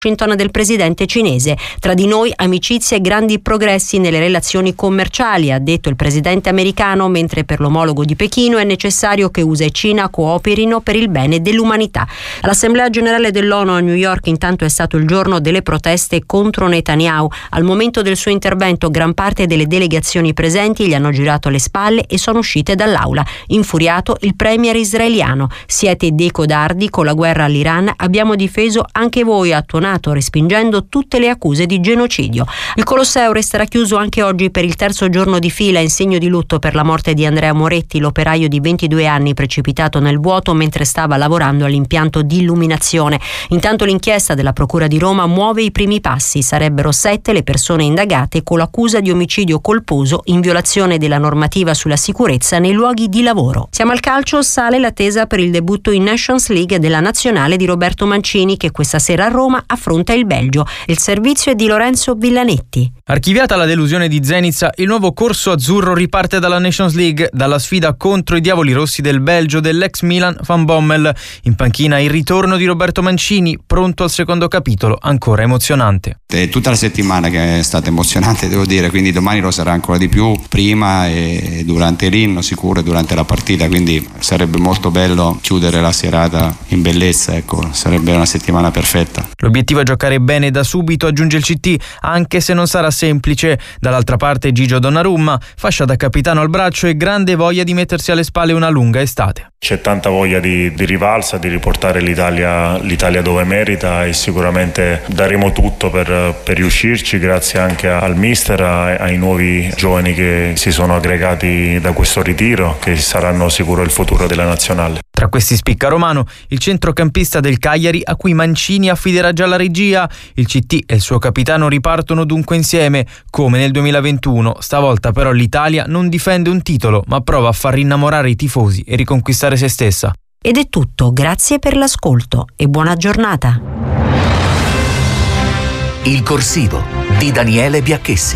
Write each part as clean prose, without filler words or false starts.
Washington del presidente cinese. Tra di noi amicizie e grandi progressi nelle relazioni commerciali, ha detto il presidente americano, mentre per l'omologo di Pechino è necessario che USA e Cina cooperino per il bene dell'umanità. All'Assemblea generale dell'ONU a New York intanto è stato il giorno delle proteste contro Netanyahu. Al momento del suo intervento gran parte delle delegazioni presenti gli hanno girato le spalle e sono uscite dall'aula. Infuriato il premier israeliano: siete dei codardi, con la guerra all'Iran abbiamo difeso anche voi, ha tuonato, respingendo tutte le accuse di genocidio. Il Colosseo resterà chiuso anche oggi per il terzo giorno di fila in segno di lutto per la morte di Andrea Moretti, l'operaio di 22 anni precipitato nel vuoto mentre stava lavorando all'impianto di illuminazione. Intanto l'inchiesta della Procura di Roma muove i primi passi. Sarebbero 7 le persone indagate con l'accusa di omicidio colposo in violazione della normativa sulla sicurezza nei luoghi di lavoro. Siamo al calcio, sale l'attesa per il debutto in Nations League della nazionale di Roberto Mancini, che questa sera a Roma affronta il Belgio. Il servizio è di Lorenzo Villanetti. Archiviata la delusione di Zenica, il nuovo corso azzurro riparte dalla Nations League, dalla sfida contro i diavoli rossi del Belgio dell'ex Milan Van Bommel. In panchina il ritorno di Roberto Mancini, pronto al secondo capitolo, ancora emozionante. È tutta la settimana che è stata emozionante, devo dire, quindi domani lo sarà ancora di più, prima e durante l'inno sicuro e durante la partita, quindi sarebbe molto bello chiudere la serata in bellezza, ecco, sarebbe una settimana perfetta. L'obiettivo è giocare bene da subito, aggiunge il CT, anche se non sarà semplice. Dall'altra parte Gigio Donnarumma, fascia da capitano al braccio e grande voglia di mettersi alle spalle una lunga estate. C'è tanta voglia di rivalsa, di riportare l'Italia dove merita, e sicuramente daremo tutto per riuscirci, grazie anche al mister, ai nuovi giovani che si sono aggregati da questo ritiro, che saranno sicuro il futuro della nazionale. Tra questi spicca Romano, il centrocampista del Cagliari, a cui Mancini affiderà già la regia. Il CT e il suo capitano ripartono dunque insieme, come nel 2021. Stavolta però l'Italia non difende un titolo, ma prova a far rinnamorare i tifosi e riconquistare se stessa. Ed è tutto, grazie per l'ascolto e buona giornata. Il corsivo di Daniele Biacchessi.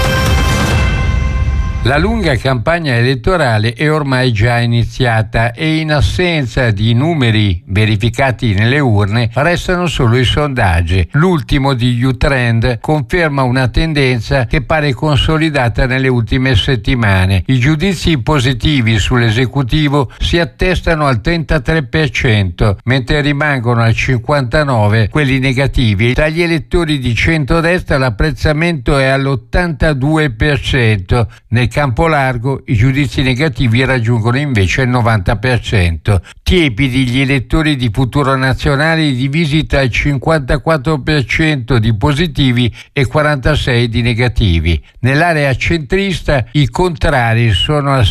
La lunga campagna elettorale è ormai già iniziata e in assenza di numeri verificati nelle urne restano solo i sondaggi. L'ultimo di U-Trend conferma una tendenza che pare consolidata nelle ultime settimane. I giudizi positivi sull'esecutivo si attestano al 33%, mentre rimangono al 59% quelli negativi. Tra gli elettori di centrodestra l'apprezzamento è all'82%. Nel campo largo i giudizi negativi raggiungono invece il 90%. Tiepidi gli elettori di Futuro Nazionale, divisi tra il 54% di positivi e 46% di negativi. Nell'area centrista i contrari sono al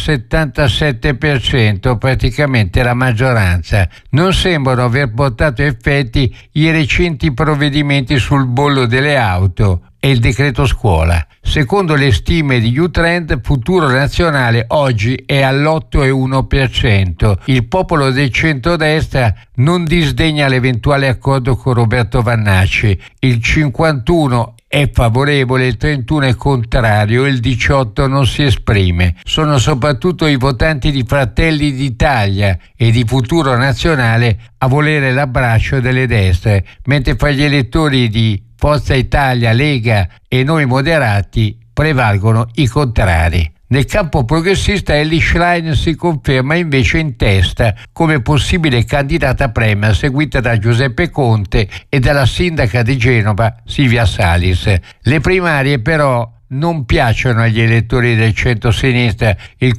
77%, praticamente la maggioranza. Non sembrano aver portato effetti i recenti provvedimenti sul bollo delle auto e il decreto scuola. Secondo le stime di U-Trend, Futuro Nazionale oggi è all'8,1%. Il popolo del centrodestra non disdegna l'eventuale accordo con Roberto Vannacci. Il 51% è favorevole, il 31% è contrario e il 18% non si esprime. Sono soprattutto i votanti di Fratelli d'Italia e di Futuro Nazionale a volere l'abbraccio delle destre, mentre fra gli elettori di Forza Italia, Lega e Noi Moderati prevalgono i contrari. Nel campo progressista Elly Schlein si conferma invece in testa come possibile candidata premier, seguita da Giuseppe Conte e dalla sindaca di Genova Silvia Salis. Le primarie però non piacciono agli elettori del centro-sinistra. Il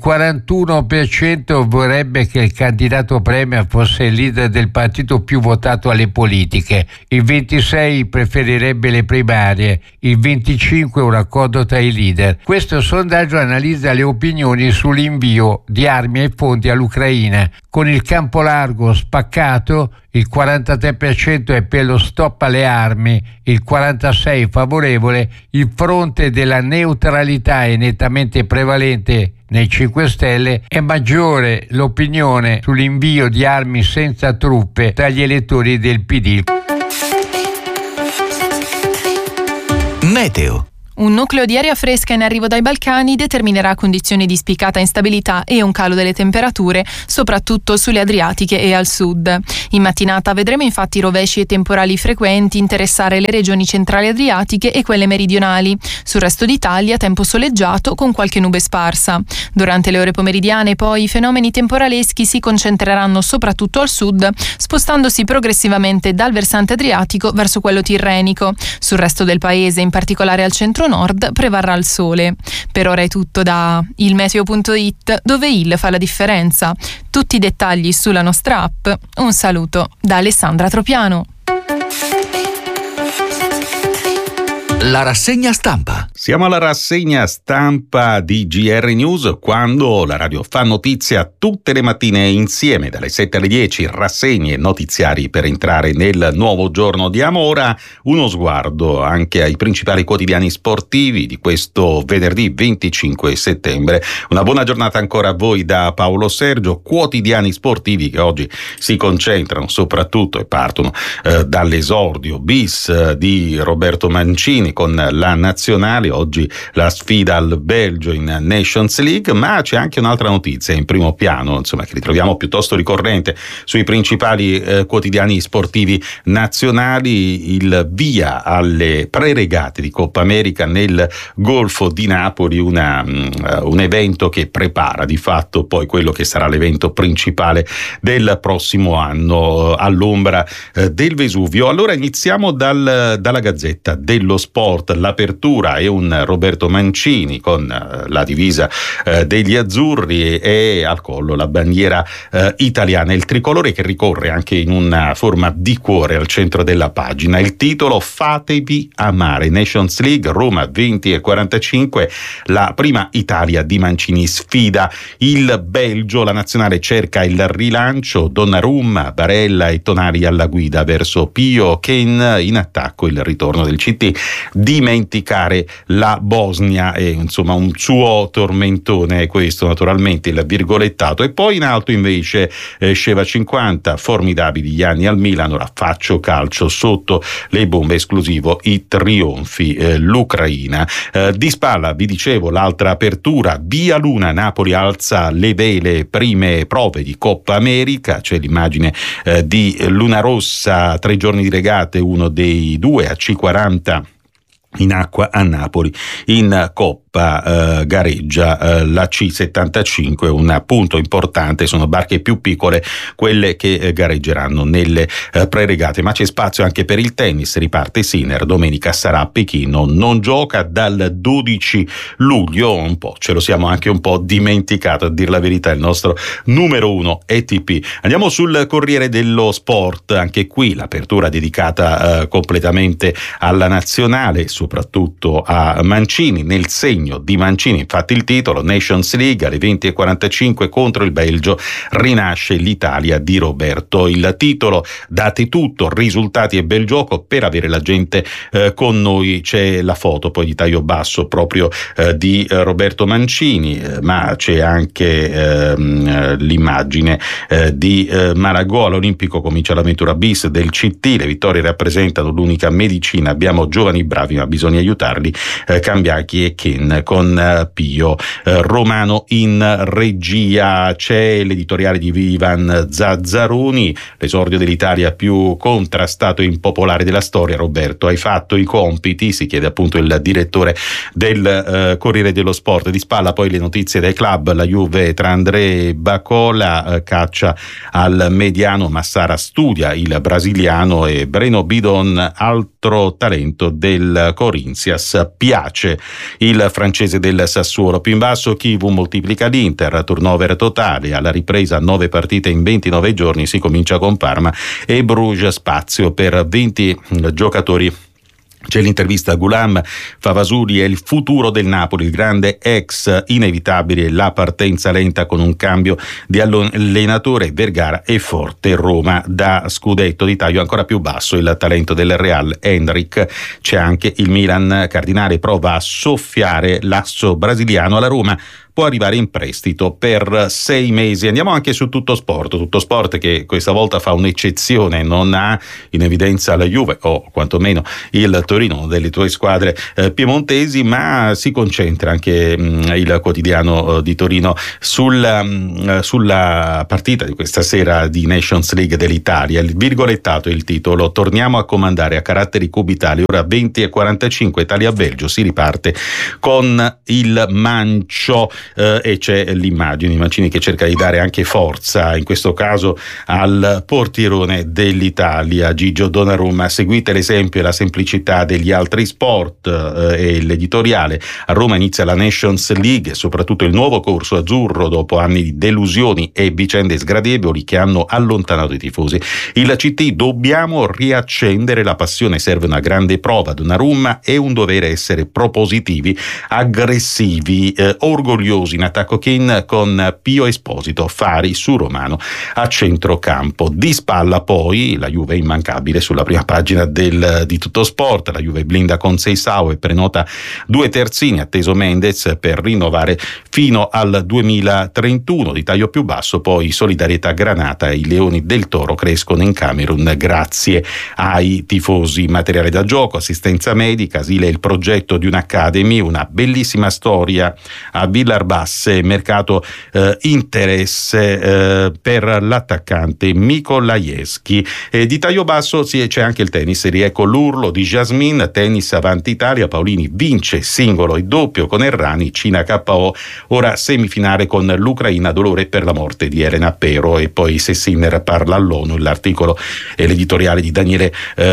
41% vorrebbe che il candidato premier fosse il leader del partito più votato alle politiche, il 26% preferirebbe le primarie, il 25% un accordo tra i leader. Questo sondaggio analizza le opinioni sull'invio di armi e fondi all'Ucraina. Con il campo largo spaccato, il 43% è per lo stop alle armi, il 46% favorevole, il fronte della neutralità è nettamente prevalente nei 5 Stelle, è maggiore l'opinione sull'invio di armi senza truppe tra gli elettori del PD. Meteo. Un nucleo di aria fresca in arrivo dai Balcani determinerà condizioni di spiccata instabilità e un calo delle temperature, soprattutto sulle Adriatiche e al sud. In mattinata vedremo infatti rovesci e temporali frequenti interessare le regioni centrali adriatiche e quelle meridionali. Sul resto d'Italia tempo soleggiato con qualche nube sparsa. Durante le ore pomeridiane poi i fenomeni temporaleschi si concentreranno soprattutto al sud, spostandosi progressivamente dal versante adriatico verso quello tirrenico. Sul resto del paese, in particolare al centro-nord, prevarrà il sole. Per ora è tutto da ilmeteo.it, dove il fa la differenza. Tutti i dettagli sulla nostra app. Un saluto da Alessandra Tropiano. La rassegna stampa. Siamo alla rassegna stampa di GR News, quando la radio fa notizia tutte le mattine insieme dalle 7 alle 10, rassegne e notiziari per entrare nel nuovo giorno. Diamo ora uno sguardo anche ai principali quotidiani sportivi di questo venerdì 25 settembre. Una buona giornata ancora a voi da Paolo Sergio. Quotidiani sportivi che oggi si concentrano soprattutto e partono dall'esordio bis di Roberto Mancini con la nazionale. Oggi la sfida al Belgio in Nations League, ma c'è anche un'altra notizia in primo piano, insomma, che ritroviamo piuttosto ricorrente sui principali quotidiani sportivi nazionali: il via alle preregate di Coppa America nel Golfo di Napoli, un evento che prepara di fatto poi quello che sarà l'evento principale del prossimo anno all'ombra del Vesuvio. Allora iniziamo dalla Gazzetta dello Sport. L'apertura è un Roberto Mancini con la divisa degli azzurri e al collo la bandiera italiana, il tricolore che ricorre anche in una forma di cuore al centro della pagina. Il titolo: fatevi amare. Nations League, Roma 20:45, la prima Italia di Mancini sfida il Belgio, la nazionale cerca il rilancio, Donnarumma, Barella e Tonali alla guida verso Pio, Kane in attacco, il ritorno del CT. Dimenticare la Bosnia è insomma un suo tormentone, è questo naturalmente il virgolettato. E poi in alto invece Sceva 50, formidabili gli anni al Milan, ora faccio calcio sotto le bombe, esclusivo i trionfi, l'Ucraina. Di spalla vi dicevo l'altra apertura, via Luna, Napoli alza le vele, prime prove di Coppa America, c'è l'immagine di Luna Rossa, 3 giorni di regate, uno dei due a C40 in acqua a Napoli. In Coppa gareggia la C75, un punto importante, sono barche più piccole quelle che gareggeranno nelle preregate, ma c'è spazio anche per il tennis. Riparte Sinner, domenica sarà a Pechino, non gioca dal 12 luglio, un po' ce lo siamo anche un po' dimenticato, a dir la verità, il nostro numero 1 ATP. Andiamo sul Corriere dello Sport, anche qui l'apertura dedicata completamente alla nazionale, soprattutto a Mancini, nel segno di Mancini, infatti il titolo: Nations League alle 20:45 contro il Belgio, rinasce l'Italia di Roberto. Il titolo: date tutto, risultati e bel gioco per avere la gente con noi. C'è la foto poi di taglio basso proprio di Roberto Mancini, ma c'è anche l'immagine di Maragò. All'Olimpico comincia l'avventura bis del CT, le vittorie rappresentano l'unica medicina, abbiamo giovani bravi ma bisogna aiutarli, Cambiachi e Ken con Pio. Romano in regia, c'è l'editoriale di Ivan Zazzaroni, l'esordio dell'Italia più contrastato e impopolare della storia. Roberto, hai fatto i compiti? Si chiede appunto il direttore del Corriere dello Sport. Di spalla poi le notizie dei club, la Juve tra André Bacola, caccia al mediano, Massara studia il brasiliano, e Breno Bidon, altro talento del Corinthians. Piace il francese del Sassuolo. Più in basso Chivu moltiplica l'Inter, turnover totale, alla ripresa 9 partite in 29 giorni, si comincia con Parma e Bruges, spazio per 20 giocatori. C'è l'intervista a Ghulam Favasuli, è il futuro del Napoli, il grande ex, inevitabile la partenza lenta con un cambio di allenatore, Vergara è forte, Roma da scudetto. Di taglio ancora più basso il talento del Real, Henrik. C'è anche il Milan, Cardinale prova a soffiare l'asso brasiliano alla Roma, può arrivare in prestito per 6 mesi. Andiamo anche su Tuttosport che questa volta fa un'eccezione, non ha in evidenza la Juve o quantomeno il Torino, una delle tue squadre piemontesi, ma si concentra anche il quotidiano di Torino sulla partita di questa sera di Nations League dell'Italia. Il virgolettato è il titolo: torniamo a comandare a caratteri cubitali, ora 20:45, Italia-Belgio, si riparte con il Mancio e c'è l'immagine di Mancini che cerca di dare anche forza, in questo caso al portierone dell'Italia, Gigio Donnarumma. Seguite l'esempio e la semplicità degli altri sport e l'editoriale. A Roma inizia la Nations League, soprattutto il nuovo corso azzurro dopo anni di delusioni e vicende sgradevoli che hanno allontanato i tifosi. Il CT: dobbiamo riaccendere la passione, serve una grande prova. Donnarumma: è un dovere essere propositivi, aggressivi, orgogliosi in attacco. Kane con Pio Esposito, Fari su Romano a centrocampo. Di spalla poi la Juve è immancabile sulla prima pagina di Tuttosport. La Juve blinda con Seisao e prenota 2 terzini, atteso Mendez per rinnovare fino al 2031. Di taglio più basso poi solidarietà Granata: i Leoni del Toro crescono in Camerun grazie ai tifosi. Materiale da gioco, assistenza medica, asile il progetto di un'academy, una bellissima storia a Villarbasse, mercato interesse per l'attaccante Mikolajewski. Di taglio basso c'è anche il tennis, riecco l'urlo di Jasmine, tennis avanti Italia, Paolini vince singolo e doppio con Errani, Cina KO, ora semifinale con l'Ucraina, dolore per la morte di Elena Pero. E poi se Sinner parla all'ONU, l'articolo e l'editoriale di Daniele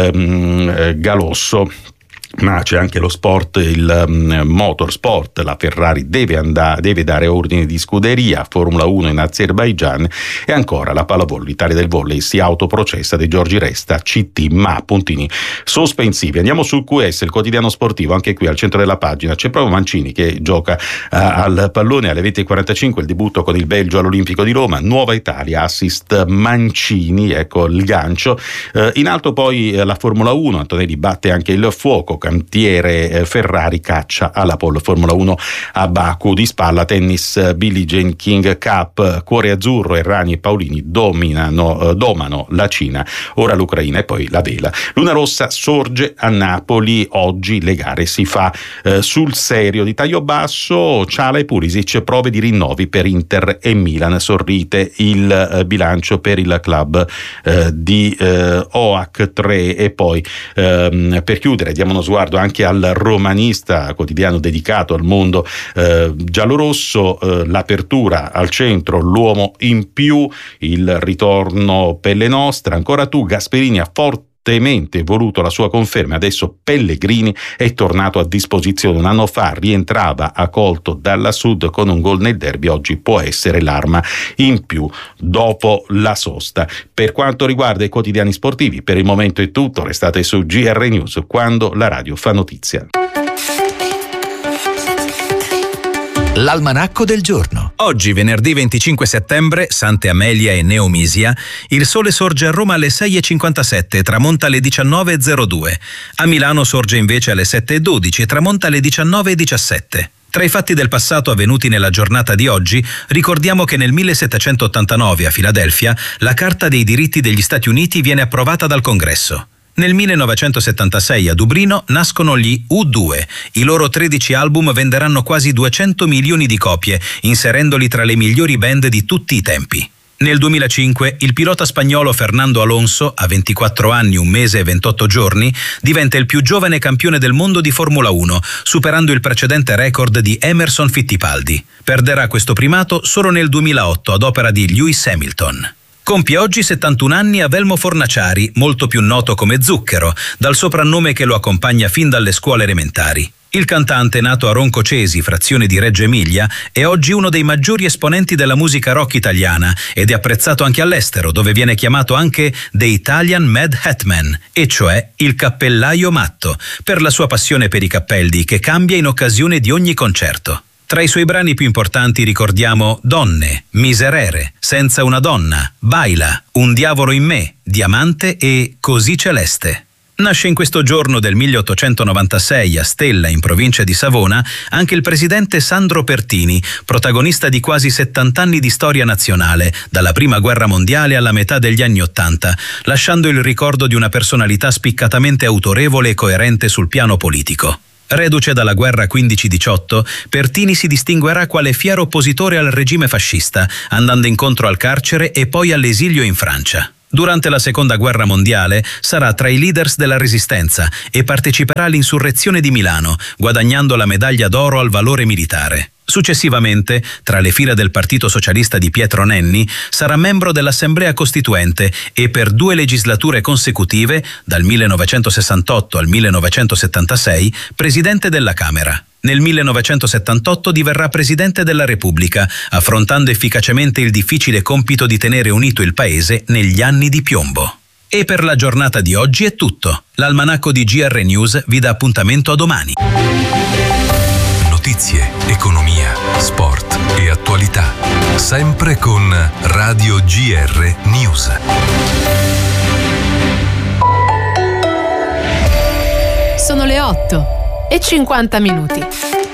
Galosso. Ma c'è anche lo sport, il motorsport. La Ferrari deve dare ordine di scuderia, Formula 1 in Azerbaigian, e ancora la pallavolo, l'Italia del volley si autoprocessa, De Giorgi resta CT, ma puntini sospensivi. Andiamo sul QS, il quotidiano sportivo, anche qui al centro della pagina c'è proprio Mancini che gioca al pallone alle 20:45, il debutto con il Belgio all'Olimpico di Roma. Nuova Italia, assist Mancini, ecco il gancio. In alto poi la Formula 1, Antonelli batte anche il fuoco, cantiere Ferrari caccia alla pole Formula 1 a Baku. Di spalla tennis, Billie Jean King Cup, cuore azzurro, Errani e Paolini domano la Cina, ora l'Ucraina e poi la vela. Luna rossa sorge a Napoli, oggi le gare si fa sul serio. Di taglio basso Ciala e Pulisic, prove di rinnovi per Inter e Milan, sorride il bilancio per il club di OAC 3. E poi per chiudere diamo uno sguardo anche al Romanista, quotidiano dedicato al mondo giallorosso. L'apertura al centro, l'uomo in più, il ritorno Pelle Nostra. Ancora tu, Gasperini ha fortemente voluto la sua conferma, adesso Pellegrini è tornato a disposizione. Un anno fa rientrava accolto dalla Sud con un gol nel derby, oggi può essere l'arma in più dopo la sosta. Per quanto riguarda i quotidiani sportivi, per il momento è tutto, restate su GR News, quando la radio fa notizia. L'almanacco del giorno. Oggi, venerdì 25 settembre, Sante Amelia e Neomisia, il sole sorge a Roma alle 6:57 e tramonta alle 19:02. A Milano sorge invece alle 7:12 e tramonta alle 19:17. Tra i fatti del passato avvenuti nella giornata di oggi, ricordiamo che nel 1789 a Filadelfia la Carta dei diritti degli Stati Uniti viene approvata dal Congresso. Nel 1976 a Dublino nascono gli U2. I loro 13 album venderanno quasi 200 milioni di copie, inserendoli tra le migliori band di tutti i tempi. Nel 2005 il pilota spagnolo Fernando Alonso, a 24 anni, 1 mese e 28 giorni, diventa il più giovane campione del mondo di Formula 1, superando il precedente record di Emerson Fittipaldi. Perderà questo primato solo nel 2008 ad opera di Lewis Hamilton. Compie oggi 71 anni Avelmo Fornaciari, molto più noto come Zucchero, dal soprannome che lo accompagna fin dalle scuole elementari. Il cantante, nato a Roncocesi, frazione di Reggio Emilia, è oggi uno dei maggiori esponenti della musica rock italiana ed è apprezzato anche all'estero, dove viene chiamato anche The Italian Mad Hatman, e cioè il cappellaio matto, per la sua passione per i cappelli che cambia in occasione di ogni concerto. Tra i suoi brani più importanti ricordiamo Donne, Miserere, Senza una donna, Baila, Un diavolo in me, Diamante e Così celeste. Nasce in questo giorno del 1896 a Stella, in provincia di Savona, anche il presidente Sandro Pertini, protagonista di quasi 70 anni di storia nazionale, dalla Prima Guerra Mondiale alla metà degli anni '80, lasciando il ricordo di una personalità spiccatamente autorevole e coerente sul piano politico. Reduce dalla guerra 15-18, Pertini si distinguerà quale fiero oppositore al regime fascista, andando incontro al carcere e poi all'esilio in Francia. Durante la Seconda Guerra Mondiale sarà tra i leaders della Resistenza e parteciperà all'insurrezione di Milano, guadagnando la medaglia d'oro al valore militare. Successivamente, tra le fila del Partito Socialista di Pietro Nenni, sarà membro dell'Assemblea Costituente e per 2 legislature consecutive, dal 1968 al 1976, presidente della Camera. Nel 1978 diverrà Presidente della Repubblica, affrontando efficacemente il difficile compito di tenere unito il Paese negli anni di piombo. E per la giornata di oggi è tutto. L'almanacco di GR News vi dà appuntamento a domani. Notizie, economia, sport e attualità. Sempre con Radio GR News. Sono le 8:50.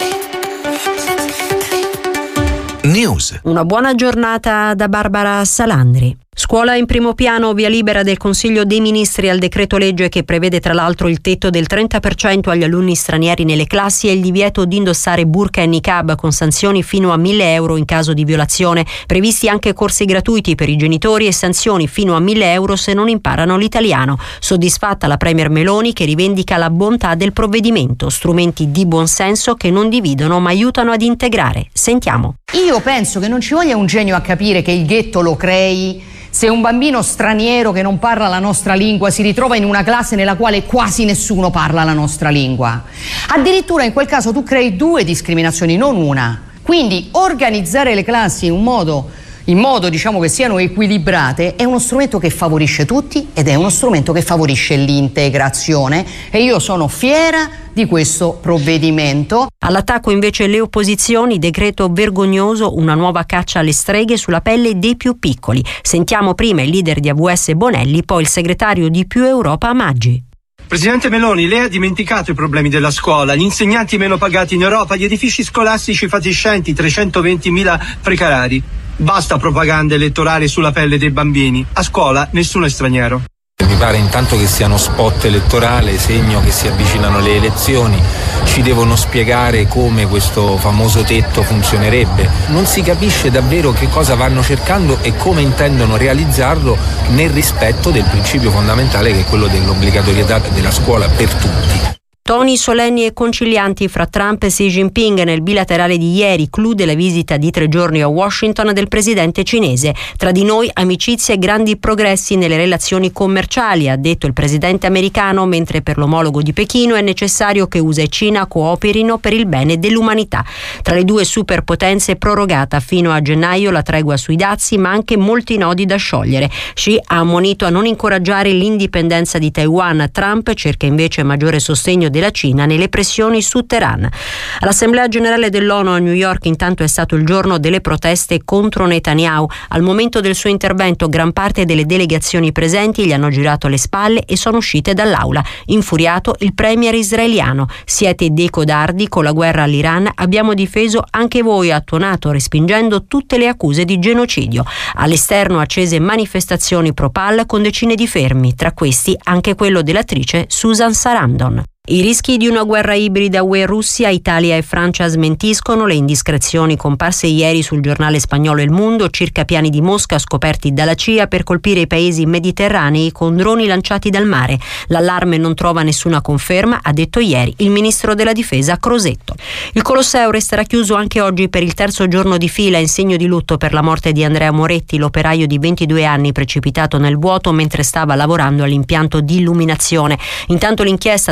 News. Una buona giornata da Barbara Salandri. Scuola in primo piano, via libera del Consiglio dei Ministri al decreto legge che prevede tra l'altro il tetto del 30% agli alunni stranieri nelle classi e il divieto di indossare burqa e niqab con sanzioni fino a 1.000 euro in caso di violazione. Previsti anche corsi gratuiti per i genitori e sanzioni fino a 1.000 euro se non imparano l'italiano. Soddisfatta la Premier Meloni che rivendica la bontà del provvedimento, strumenti di buonsenso che non dividono ma aiutano ad integrare. Sentiamo. Io penso che non ci voglia un genio a capire che il ghetto lo crei se un bambino straniero che non parla la nostra lingua si ritrova in una classe nella quale quasi nessuno parla la nostra lingua. Addirittura in quel caso tu crei 2 discriminazioni, non una. Quindi organizzare le classi in modo diciamo che siano equilibrate è uno strumento che favorisce tutti ed è uno strumento che favorisce l'integrazione e io sono fiera di questo provvedimento. All'attacco invece le opposizioni, decreto vergognoso, una nuova caccia alle streghe sulla pelle dei più piccoli. Sentiamo prima il leader di AVS Bonelli, poi il segretario di Più Europa Maggi. Presidente Meloni, lei ha dimenticato i problemi della scuola, gli insegnanti meno pagati in Europa, gli edifici scolastici fatiscenti, 320.000 precari. Basta propaganda elettorale sulla pelle dei bambini. A scuola nessuno è straniero. Mi pare intanto che siano spot elettorale, segno che si avvicinano le elezioni. Ci devono spiegare come questo famoso tetto funzionerebbe. Non si capisce davvero che cosa vanno cercando e come intendono realizzarlo nel rispetto del principio fondamentale che è quello dell'obbligatorietà della scuola per tutti. Toni solenni e concilianti fra Trump e Xi Jinping nel bilaterale di ieri, clou della visita di 3 giorni a Washington del presidente cinese. Tra di noi amicizia e grandi progressi nelle relazioni commerciali, ha detto il presidente americano, mentre per l'omologo di Pechino è necessario che USA e Cina cooperino per il bene dell'umanità. Tra le 2 superpotenze è prorogata fino a gennaio la tregua sui dazi, ma anche molti nodi da sciogliere. Xi ha ammonito a non incoraggiare l'indipendenza di Taiwan. Trump cerca invece maggiore sostegno della Cina nelle pressioni su Teheran. All'Assemblea Generale dell'ONU a New York intanto è stato il giorno delle proteste contro Netanyahu. Al momento del suo intervento gran parte delle delegazioni presenti gli hanno girato le spalle e sono uscite dall'aula. Infuriato il premier israeliano: siete dei codardi, con la guerra all'Iran abbiamo difeso anche voi, ha tuonato respingendo tutte le accuse di genocidio. All'esterno accese manifestazioni pro-Pal con decine di fermi, tra questi anche quello dell'attrice Susan Sarandon. I rischi di una guerra ibrida UE-Russia, Italia e Francia smentiscono le indiscrezioni comparse ieri sul giornale spagnolo Il Mundo circa piani di Mosca scoperti dalla CIA per colpire i paesi mediterranei con droni lanciati dal mare. L'allarme non trova nessuna conferma, ha detto ieri il ministro della difesa Crosetto. Il Colosseo resterà chiuso anche oggi per il 3° giorno di fila in segno di lutto per la morte di Andrea Moretti, l'operaio di 22 anni precipitato nel vuoto mentre stava lavorando all'impianto di illuminazione. Intanto l'inchiesta della procura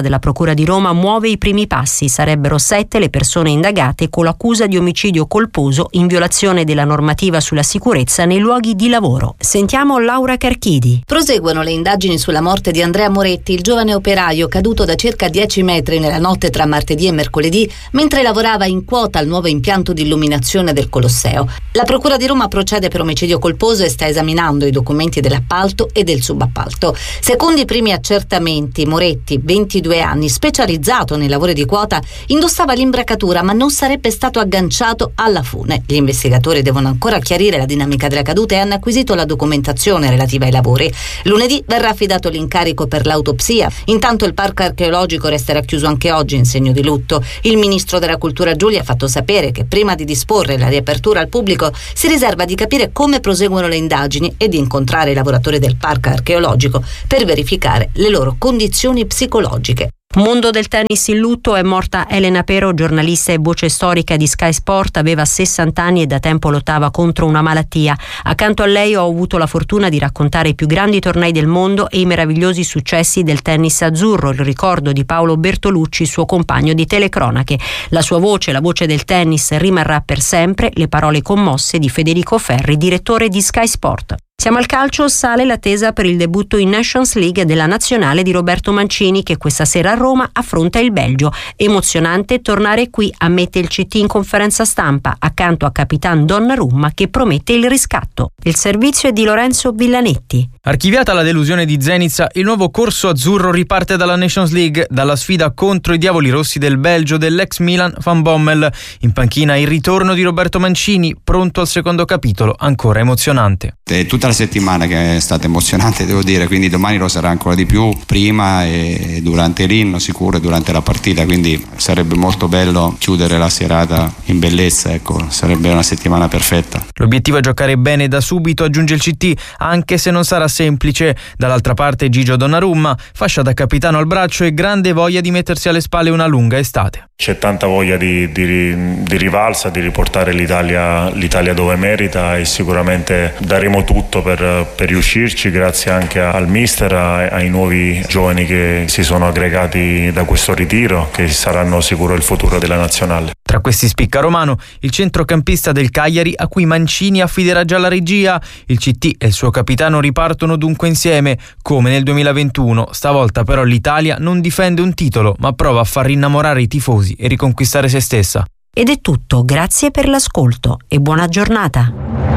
Procura di Roma muove i primi passi. Sarebbero 7 le persone indagate con l'accusa di omicidio colposo in violazione della normativa sulla sicurezza nei luoghi di lavoro. Sentiamo Laura Carchidi. Proseguono le indagini sulla morte di Andrea Moretti, il giovane operaio caduto da circa 10 metri nella notte tra martedì e mercoledì mentre lavorava in quota al nuovo impianto di illuminazione del Colosseo. La Procura di Roma procede per omicidio colposo e sta esaminando i documenti dell'appalto e del subappalto. Secondo i primi accertamenti, Moretti, 22 anni, specializzato nei lavori di quota, indossava l'imbracatura ma non sarebbe stato agganciato alla fune. Gli investigatori devono ancora chiarire la dinamica della caduta e hanno acquisito la documentazione relativa ai lavori. Lunedì verrà affidato l'incarico per l'autopsia. Intanto il parco archeologico resterà chiuso anche oggi in segno di lutto. Il ministro della Cultura Giulia ha fatto sapere che prima di disporre la riapertura al pubblico si riserva di capire come proseguono le indagini e di incontrare i lavoratori del parco archeologico per verificare le loro condizioni psicologiche. Mondo del tennis in lutto, è morta Elena Pero, giornalista e voce storica di Sky Sport. Aveva 60 anni e da tempo lottava contro una malattia. Accanto a lei ho avuto la fortuna di raccontare i più grandi tornei del mondo e i meravigliosi successi del tennis azzurro, il ricordo di Paolo Bertolucci, suo compagno di telecronache. La sua voce, la voce del tennis, rimarrà per sempre, le parole commosse di Federico Ferri, direttore di Sky Sport. Siamo al calcio, sale l'attesa per il debutto in Nations League della nazionale di Roberto Mancini, che questa sera a Roma affronta il Belgio. Emozionante tornare qui, ammette il CT in conferenza stampa, accanto a Capitan Donnarumma che promette il riscatto. Il servizio è di Lorenzo Villanetti. Archiviata la delusione di Zenica, il nuovo corso azzurro riparte dalla Nations League, dalla sfida contro i diavoli rossi del Belgio dell'ex Milan Van Bommel. In panchina il ritorno di Roberto Mancini, pronto al secondo capitolo, ancora emozionante. Tutta la settimana che è stata emozionante, devo dire, quindi domani lo sarà ancora di più, prima e durante l'inno sicuro e durante la partita, quindi sarebbe molto bello chiudere la serata in bellezza, ecco, sarebbe una settimana perfetta. L'obiettivo è giocare bene da subito, aggiunge il CT, anche se non sarà semplice. Dall'altra parte Gigio Donnarumma, fascia da capitano al braccio e grande voglia di mettersi alle spalle una lunga estate. C'è tanta voglia di rivalsa, di riportare l'Italia dove merita e sicuramente daremo tutto per riuscirci, grazie anche al mister, ai nuovi giovani che si sono aggregati da questo ritiro, che saranno sicuro il futuro della nazionale. Tra questi spicca Romano, il centrocampista del Cagliari a cui Mancini affiderà già la regia. Il CT e il suo capitano ripartono dunque insieme, come nel 2021. Stavolta però l'Italia non difende un titolo, ma prova a far rinnamorare i tifosi e riconquistare se stessa. Ed è tutto, grazie per l'ascolto e buona giornata.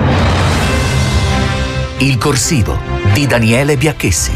Il corsivo di Daniele Biacchessi.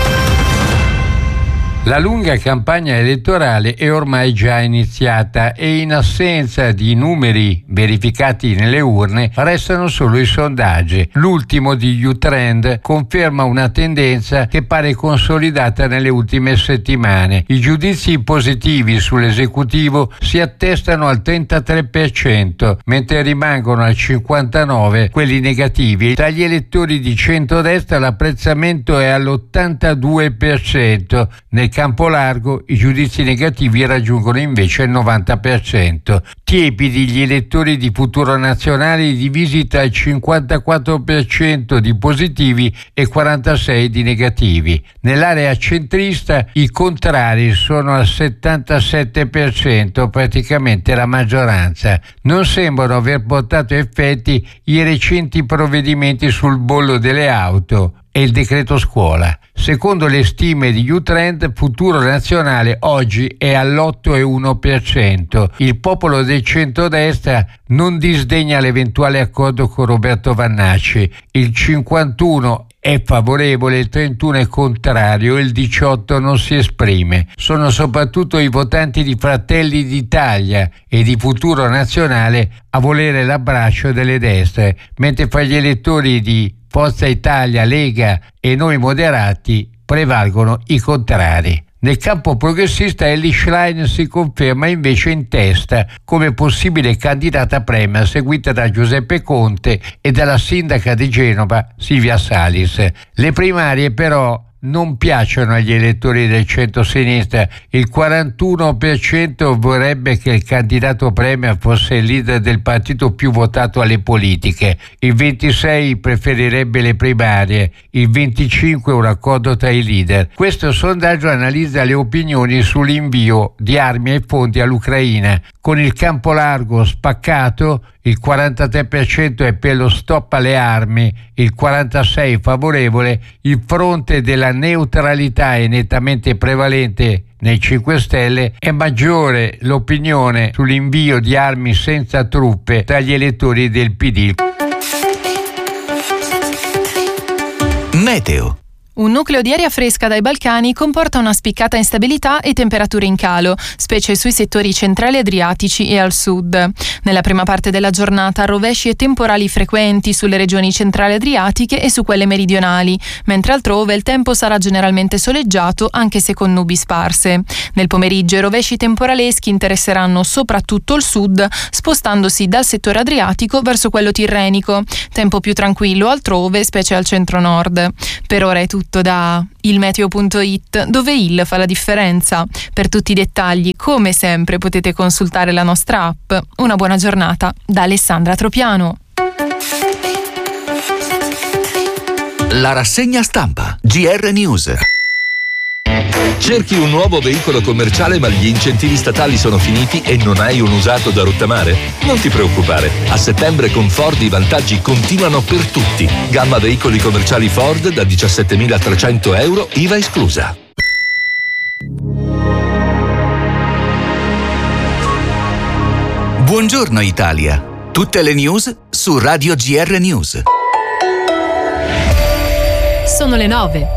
La lunga campagna elettorale è ormai già iniziata e in assenza di numeri verificati nelle urne restano solo i sondaggi. L'ultimo di U-Trend conferma una tendenza che pare consolidata nelle ultime settimane. I giudizi positivi sull'esecutivo si attestano al 33%, mentre rimangono al 59% quelli negativi. Tra gli elettori di centrodestra l'apprezzamento è all'82%. Nel campo largo i giudizi negativi raggiungono invece il 90%. Tiepidi gli elettori di Futuro Nazionale, divisi tra il 54% di positivi e 46% di negativi. Nell'area centrista i contrari sono al 77%, praticamente la maggioranza. Non sembrano aver portato effetti i recenti provvedimenti sul bollo delle auto e il decreto scuola. Secondo le stime di U-Trend, Futuro Nazionale oggi è all'8,1%. Il popolo del centrodestra non disdegna l'eventuale accordo con Roberto Vannacci. Il 51% è favorevole, il 31% è contrario e il 18% non si esprime. Sono soprattutto i votanti di Fratelli d'Italia e di Futuro Nazionale a volere l'abbraccio delle destre, mentre fra gli elettori di Forza Italia, Lega e Noi Moderati prevalgono i contrari. Nel campo progressista Elly Schlein si conferma invece in testa come possibile candidata premier, seguita da Giuseppe Conte e dalla sindaca di Genova Silvia Salis. Le primarie però non piacciono agli elettori del centro-sinistra. Il 41% vorrebbe che il candidato premier fosse il leader del partito più votato alle politiche, il 26% preferirebbe le primarie, il 25% un accordo tra i leader. Questo sondaggio analizza le opinioni sull'invio di armi e fondi all'Ucraina. Con il campo largo spaccato, il 43% è per lo stop alle armi, il 46% favorevole, il fronte della neutralità è nettamente prevalente nei 5 Stelle, è maggiore l'opinione sull'invio di armi senza truppe tra gli elettori del PD. Meteo. Un nucleo di aria fresca dai Balcani comporta una spiccata instabilità e temperature in calo, specie sui settori centrali adriatici e al sud. Nella prima parte della giornata rovesci e temporali frequenti sulle regioni centrali adriatiche e su quelle meridionali, mentre altrove il tempo sarà generalmente soleggiato anche se con nubi sparse. Nel pomeriggio i rovesci temporaleschi interesseranno soprattutto il sud, spostandosi dal settore adriatico verso quello tirrenico. Tempo più tranquillo altrove, specie al centro-nord. Per ora è tutto da ilmeteo.it, dove il fa la differenza. Per tutti i dettagli, come sempre, potete consultare la nostra app. Una buona giornata da Alessandra Tropiano. La rassegna stampa GR News. Cerchi un nuovo veicolo commerciale ma gli incentivi statali sono finiti e non hai un usato da rottamare? Non ti preoccupare, a settembre con Ford i vantaggi continuano per tutti. Gamma veicoli commerciali Ford da 17.300 euro, IVA esclusa. Buongiorno Italia, tutte le news su Radio GR News. Sono le 9.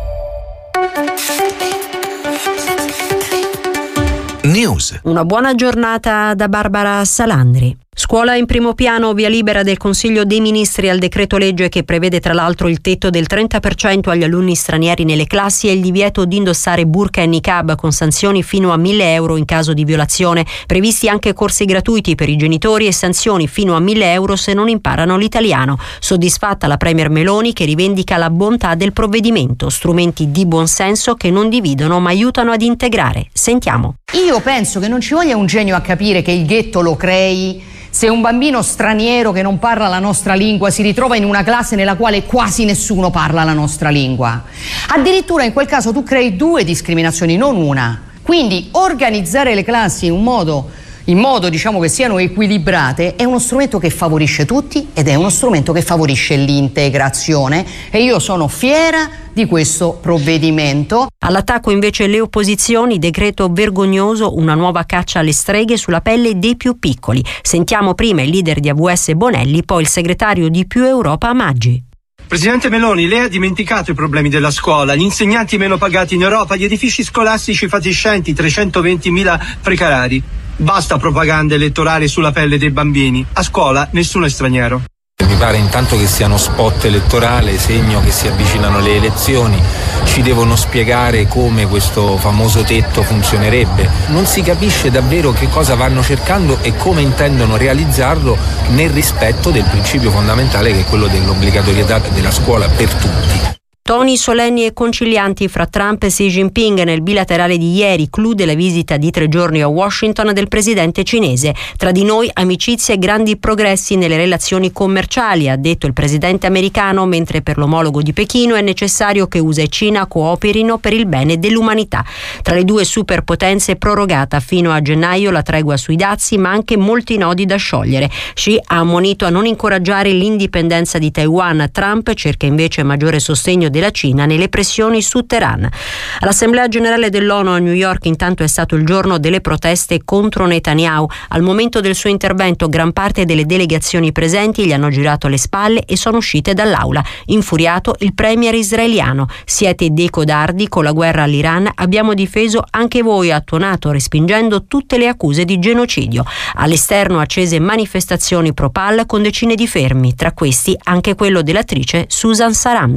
News. Una buona giornata da Barbara Salandri. Scuola in primo piano, via libera del Consiglio dei Ministri al decreto legge che prevede tra l'altro il tetto del 30% agli alunni stranieri nelle classi e il divieto di indossare burqa e niqab con sanzioni fino a 1.000 euro in caso di violazione. Previsti anche corsi gratuiti per i genitori e sanzioni fino a 1.000 euro se non imparano l'italiano. Soddisfatta la Premier Meloni che rivendica la bontà del provvedimento, strumenti di buonsenso che non dividono ma aiutano ad integrare. Sentiamo. Io penso che non ci voglia un genio a capire che il ghetto lo crei se un bambino straniero che non parla la nostra lingua si ritrova in una classe nella quale quasi nessuno parla la nostra lingua. Addirittura in quel caso tu crei 2 discriminazioni, non una. Quindi organizzare le classi in modo diciamo che siano equilibrate è uno strumento che favorisce tutti ed è uno strumento che favorisce l'integrazione e io sono fiera di questo provvedimento. All'attacco invece le opposizioni, decreto vergognoso, una nuova caccia alle streghe sulla pelle dei più piccoli. Sentiamo prima il leader di AVS Bonelli, poi il segretario di Più Europa Maggi. Presidente Meloni, lei ha dimenticato i problemi della scuola, gli insegnanti meno pagati in Europa, gli edifici scolastici fatiscenti, 320.000 precari. Basta propaganda elettorale sulla pelle dei bambini. A scuola nessuno è straniero. Mi pare intanto che sia uno spot elettorale, segno che si avvicinano le elezioni. Ci devono spiegare come questo famoso tetto funzionerebbe. Non si capisce davvero che cosa vanno cercando e come intendono realizzarlo nel rispetto del principio fondamentale che è quello dell'obbligatorietà della scuola per tutti. Toni solenni e concilianti fra Trump e Xi Jinping nel bilaterale di ieri, clou della visita di 3 giorni a Washington del presidente cinese. Tra di noi amicizie e grandi progressi nelle relazioni commerciali, ha detto il presidente americano, mentre per l'omologo di Pechino è necessario che USA e Cina cooperino per il bene dell'umanità. Tra le 2 superpotenze prorogata fino a gennaio la tregua sui dazi, ma anche molti nodi da sciogliere. Xi ha ammonito a non incoraggiare l'indipendenza di Taiwan. Trump cerca invece maggiore sostegno della Cina nelle pressioni su Teheran. All'Assemblea Generale dell'ONU a New York intanto è stato il giorno delle proteste contro Netanyahu. Al momento del suo intervento gran parte delle delegazioni presenti gli hanno girato le spalle e sono uscite dall'aula. Infuriato il premier israeliano: siete dei codardi, con la guerra all'Iran abbiamo difeso anche voi, ha tuonato respingendo tutte le accuse di genocidio. All'esterno accese manifestazioni pro-Pal con decine di fermi, tra questi anche quello dell'attrice Susan Sarandon.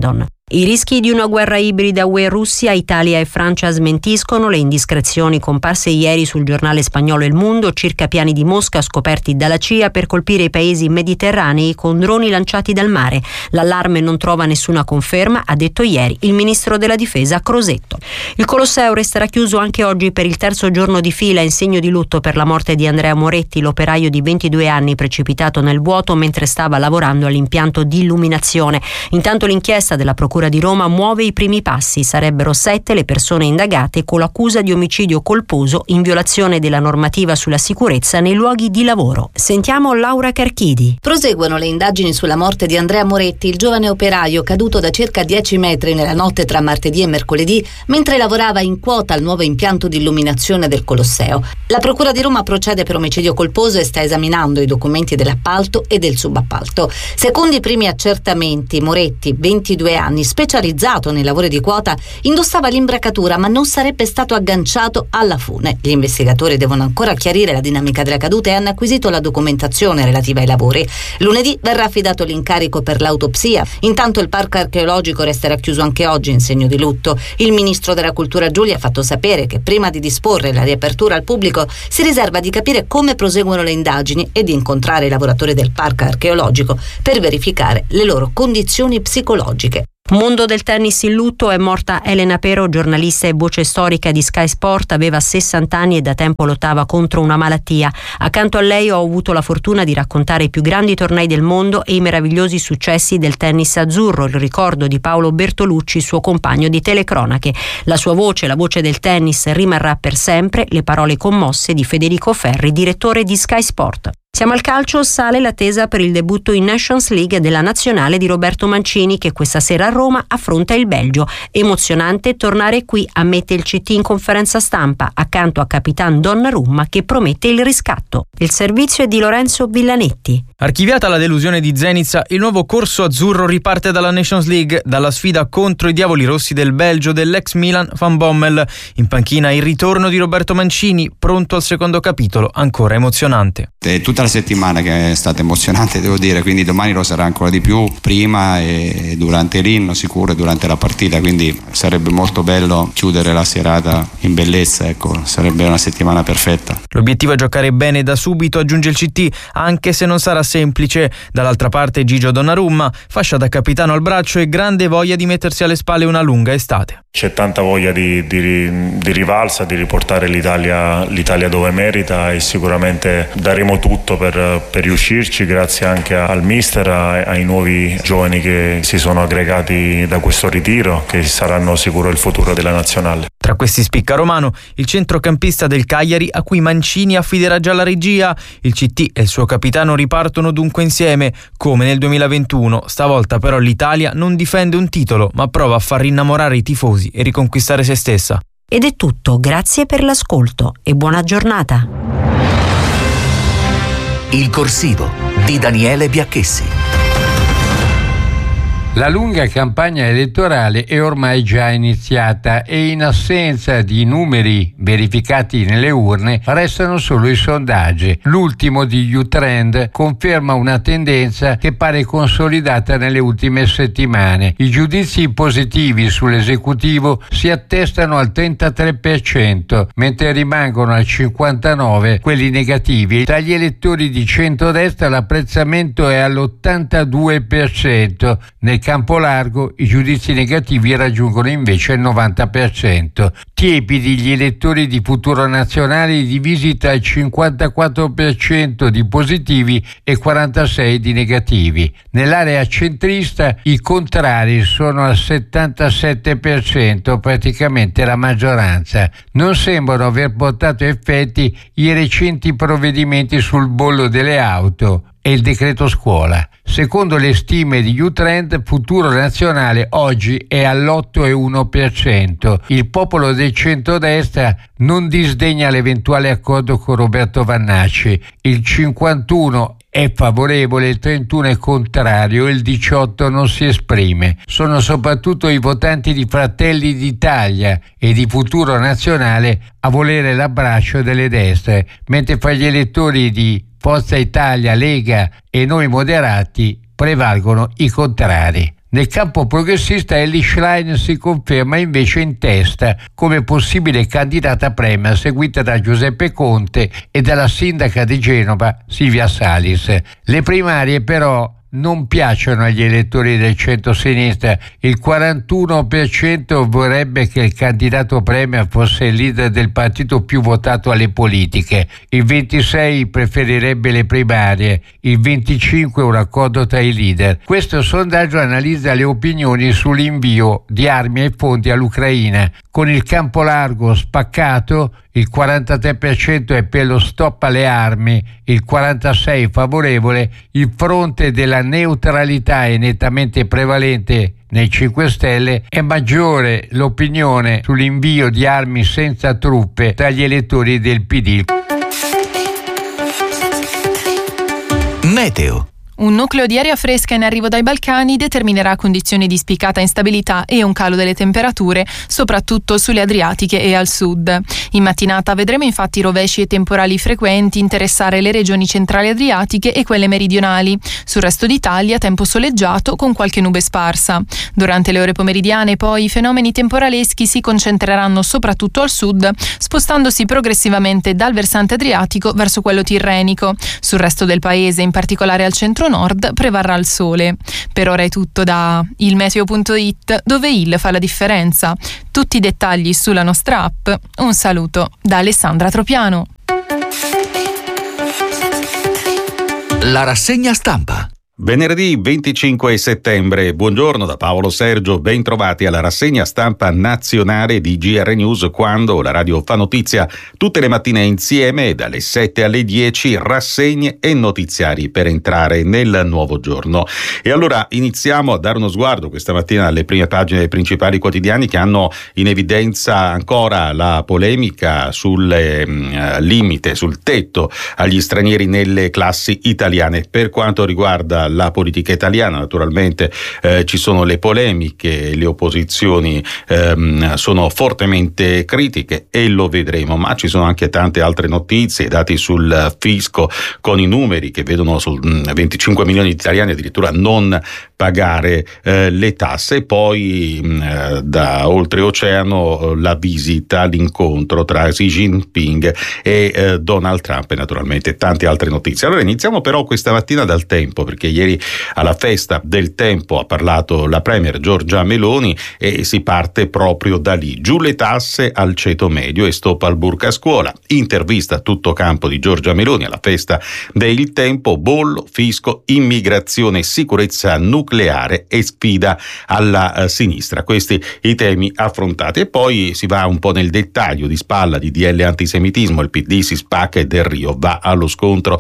I rischi di una guerra ibrida UE-Russia, Italia e Francia smentiscono le indiscrezioni comparse ieri sul giornale spagnolo El Mundo circa piani di Mosca scoperti dalla CIA per colpire i paesi mediterranei con droni lanciati dal mare. L'allarme non trova nessuna conferma, ha detto ieri il ministro della difesa Crosetto. Il Colosseo resterà chiuso anche oggi per il terzo giorno di fila in segno di lutto per la morte di Andrea Moretti, l'operaio di 22 anni precipitato nel vuoto mentre stava lavorando all'impianto di illuminazione. Intanto l'inchiesta della Procura di Roma muove i primi passi. Sarebbero 7 le persone indagate con l'accusa di omicidio colposo in violazione della normativa sulla sicurezza nei luoghi di lavoro. Sentiamo Laura Carchidi. Proseguono le indagini sulla morte di Andrea Moretti, il giovane operaio caduto da circa 10 metri nella notte tra martedì e mercoledì mentre lavorava in quota al nuovo impianto di illuminazione del Colosseo. La Procura di Roma procede per omicidio colposo e sta esaminando i documenti dell'appalto e del subappalto. Secondo i primi accertamenti, Moretti, 22 anni, specializzato nei lavori di quota, indossava l'imbracatura ma non sarebbe stato agganciato alla fune. Gli investigatori devono ancora chiarire la dinamica della caduta e hanno acquisito la documentazione relativa ai lavori. Lunedì verrà affidato l'incarico per l'autopsia. Intanto il parco archeologico resterà chiuso anche oggi in segno di lutto. Il ministro della Cultura Giulia ha fatto sapere che prima di disporre la riapertura al pubblico si riserva di capire come proseguono le indagini e di incontrare i lavoratori del parco archeologico per verificare le loro condizioni psicologiche. Mondo del tennis in lutto, è morta Elena Pero, giornalista e voce storica di Sky Sport, aveva 60 anni e da tempo lottava contro una malattia. Accanto a lei ho avuto la fortuna di raccontare i più grandi tornei del mondo e i meravigliosi successi del tennis azzurro, il ricordo di Paolo Bertolucci, suo compagno di telecronache. La sua voce, la voce del tennis, rimarrà per sempre, le parole commosse di Federico Ferri, direttore di Sky Sport. Siamo al calcio, sale l'attesa per il debutto in Nations League della nazionale di Roberto Mancini che questa sera a Roma affronta il Belgio. Emozionante tornare qui, ammette il CT in conferenza stampa, accanto a Capitan Donnarumma che promette il riscatto. Il servizio è di Lorenzo Villanetti. Archiviata la delusione di Zenica, il nuovo corso azzurro riparte dalla Nations League, dalla sfida contro i diavoli rossi del Belgio dell'ex Milan Van Bommel. In panchina il ritorno di Roberto Mancini, pronto al secondo capitolo, ancora emozionante. Tutta la settimana che è stata emozionante, devo dire, quindi domani lo sarà ancora di più, prima e durante l'inno sicuro e durante la partita, quindi sarebbe molto bello chiudere la serata in bellezza, ecco, sarebbe una settimana perfetta. L'obiettivo è giocare bene da subito, aggiunge il CT, anche se non sarà semplice. Dall'altra parte Gigio Donnarumma, fascia da capitano al braccio e grande voglia di mettersi alle spalle una lunga estate. C'è tanta voglia di rivalsa, di riportare l'Italia dove merita e sicuramente daremo tutto per riuscirci, grazie anche al mister, ai nuovi giovani che si sono aggregati da questo ritiro, che saranno sicuro il futuro della nazionale. Tra questi spicca Romano, il centrocampista del Cagliari a cui Mancini affiderà già la regia. Il CT e il suo capitano ripartono dunque insieme, come nel 2021. Stavolta però l'Italia non difende un titolo, ma prova a far rinnamorare i tifosi e riconquistare se stessa. Ed è tutto, grazie per l'ascolto e buona giornata. Il corsivo di Daniele Biacchessi. La lunga campagna elettorale è ormai già iniziata e in assenza di numeri verificati nelle urne restano solo i sondaggi. L'ultimo di U-Trend conferma una tendenza che pare consolidata nelle ultime settimane. I giudizi positivi sull'esecutivo si attestano al 33%, mentre rimangono al 59% quelli negativi. Tra gli elettori di centrodestra l'apprezzamento è all'82%. Nel campo largo i giudizi negativi raggiungono invece il 90%. Tiepidi gli elettori di Futuro Nazionale, divisi tra il 54% di positivi e 46% di negativi. Nell'area centrista i contrari sono al 77%, praticamente la maggioranza. Non sembrano aver portato effetti i recenti provvedimenti sul bollo delle auto e il decreto scuola. Secondo le stime di U-Trend, Futuro Nazionale oggi è all'8,1%. Il popolo del centrodestra non disdegna l'eventuale accordo con Roberto Vannacci. Il 51% è favorevole, il 31% è contrario e il 18% non si esprime. Sono soprattutto i votanti di Fratelli d'Italia e di Futuro Nazionale a volere l'abbraccio delle destre, mentre fra gli elettori di Forza Italia, Lega e Noi Moderati prevalgono i contrari. Nel campo progressista Elly Schlein si conferma invece in testa come possibile candidata premier, seguita da Giuseppe Conte e dalla sindaca di Genova Silvia Salis. Le primarie però non piacciono agli elettori del centro-sinistra. Il 41% vorrebbe che il candidato premier fosse il leader del partito più votato alle politiche, il 26% preferirebbe le primarie, il 25% un accordo tra i leader. Questo sondaggio analizza le opinioni sull'invio di armi e fondi all'Ucraina. Con il campo largo spaccato, il 43% è per lo stop alle armi, il 46% favorevole, il fronte della neutralità è nettamente prevalente nei 5 Stelle, è maggiore l'opinione sull'invio di armi senza truppe tra gli elettori del PD. Meteo. Un nucleo di aria fresca in arrivo dai Balcani determinerà condizioni di spiccata instabilità e un calo delle temperature, soprattutto sulle Adriatiche e al sud. In mattinata vedremo infatti rovesci e temporali frequenti interessare le regioni centrali adriatiche e quelle meridionali. Sul resto d'Italia tempo soleggiato con qualche nube sparsa. Durante le ore pomeridiane poi i fenomeni temporaleschi si concentreranno soprattutto al sud, spostandosi progressivamente dal versante adriatico verso quello tirrenico. Sul resto del paese, in particolare al centro nord, prevarrà il sole. Per ora è tutto da ilmeteo.it, dove il fa la differenza. Tutti i dettagli sulla nostra app. Un saluto da Alessandra Tropiano. La rassegna stampa. Venerdì 25 settembre, buongiorno da Paolo Sergio, ben trovati alla rassegna stampa nazionale di GR News, quando la radio fa notizia tutte le mattine insieme dalle 7 alle 10, rassegne e notiziari per entrare nel nuovo giorno. E allora iniziamo a dare uno sguardo questa mattina alle prime pagine dei principali quotidiani, che hanno in evidenza ancora la polemica sul limite, sul tetto agli stranieri nelle classi italiane. Per quanto riguarda la politica italiana, naturalmente ci sono le polemiche, le opposizioni sono fortemente critiche e lo vedremo, ma ci sono anche tante altre notizie, dati sul fisco con i numeri che vedono su 25 milioni di italiani addirittura non pagare le tasse. Poi da oltreoceano la visita, l'incontro tra Xi Jinping e Donald Trump e naturalmente tante altre notizie. Allora iniziamo però questa mattina dal Tempo, perché ieri alla festa del Tempo ha parlato la premier Giorgia Meloni e si parte proprio da lì. Giù le tasse al ceto medio e stop al burka a scuola. Intervista a tutto campo di Giorgia Meloni alla festa del Tempo: bollo, fisco, immigrazione, sicurezza nucleare e sfida alla sinistra. Questi i temi affrontati. E poi si va un po' nel dettaglio. Di spalla di DL antisemitismo, il PD si spacca e Del Rio va allo scontro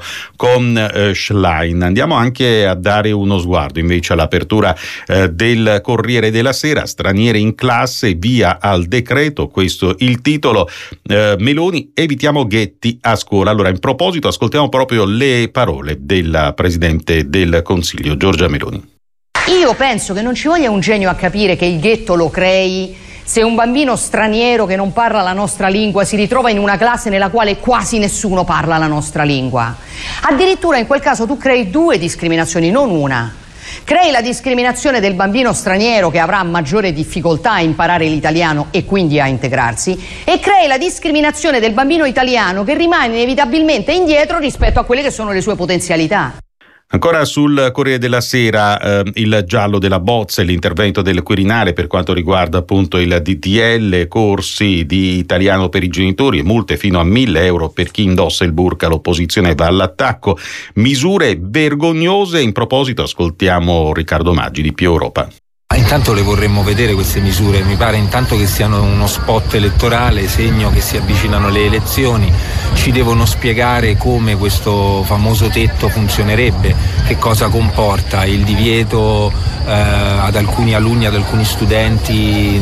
con Schlein. Andiamo anche a dare uno sguardo invece all'apertura del Corriere della Sera: stranieri in classe, via al decreto, questo il titolo. Meloni, evitiamo ghetti a scuola. Allora, in proposito ascoltiamo proprio le parole della Presidente del Consiglio Giorgia Meloni. Io penso che non ci voglia un genio a capire che il ghetto lo crei se un bambino straniero che non parla la nostra lingua si ritrova in una classe nella quale quasi nessuno parla la nostra lingua. Addirittura in quel caso tu crei 2 discriminazioni, non una. Crei la discriminazione del bambino straniero che avrà maggiore difficoltà a imparare l'italiano e quindi a integrarsi, e crei la discriminazione del bambino italiano che rimane inevitabilmente indietro rispetto a quelle che sono le sue potenzialità. Ancora sul Corriere della Sera, il giallo della bozza e l'intervento del Quirinale per quanto riguarda appunto il DDL, corsi di italiano per i genitori e multe fino a 1.000 euro per chi indossa il burka. L'opposizione va all'attacco, misure vergognose. In proposito ascoltiamo Riccardo Maggi di Più Europa. Intanto le vorremmo vedere queste misure, mi pare intanto che siano uno spot elettorale, segno che si avvicinano le elezioni. Ci devono spiegare come questo famoso tetto funzionerebbe, che cosa comporta il divieto ad alcuni alunni, ad alcuni studenti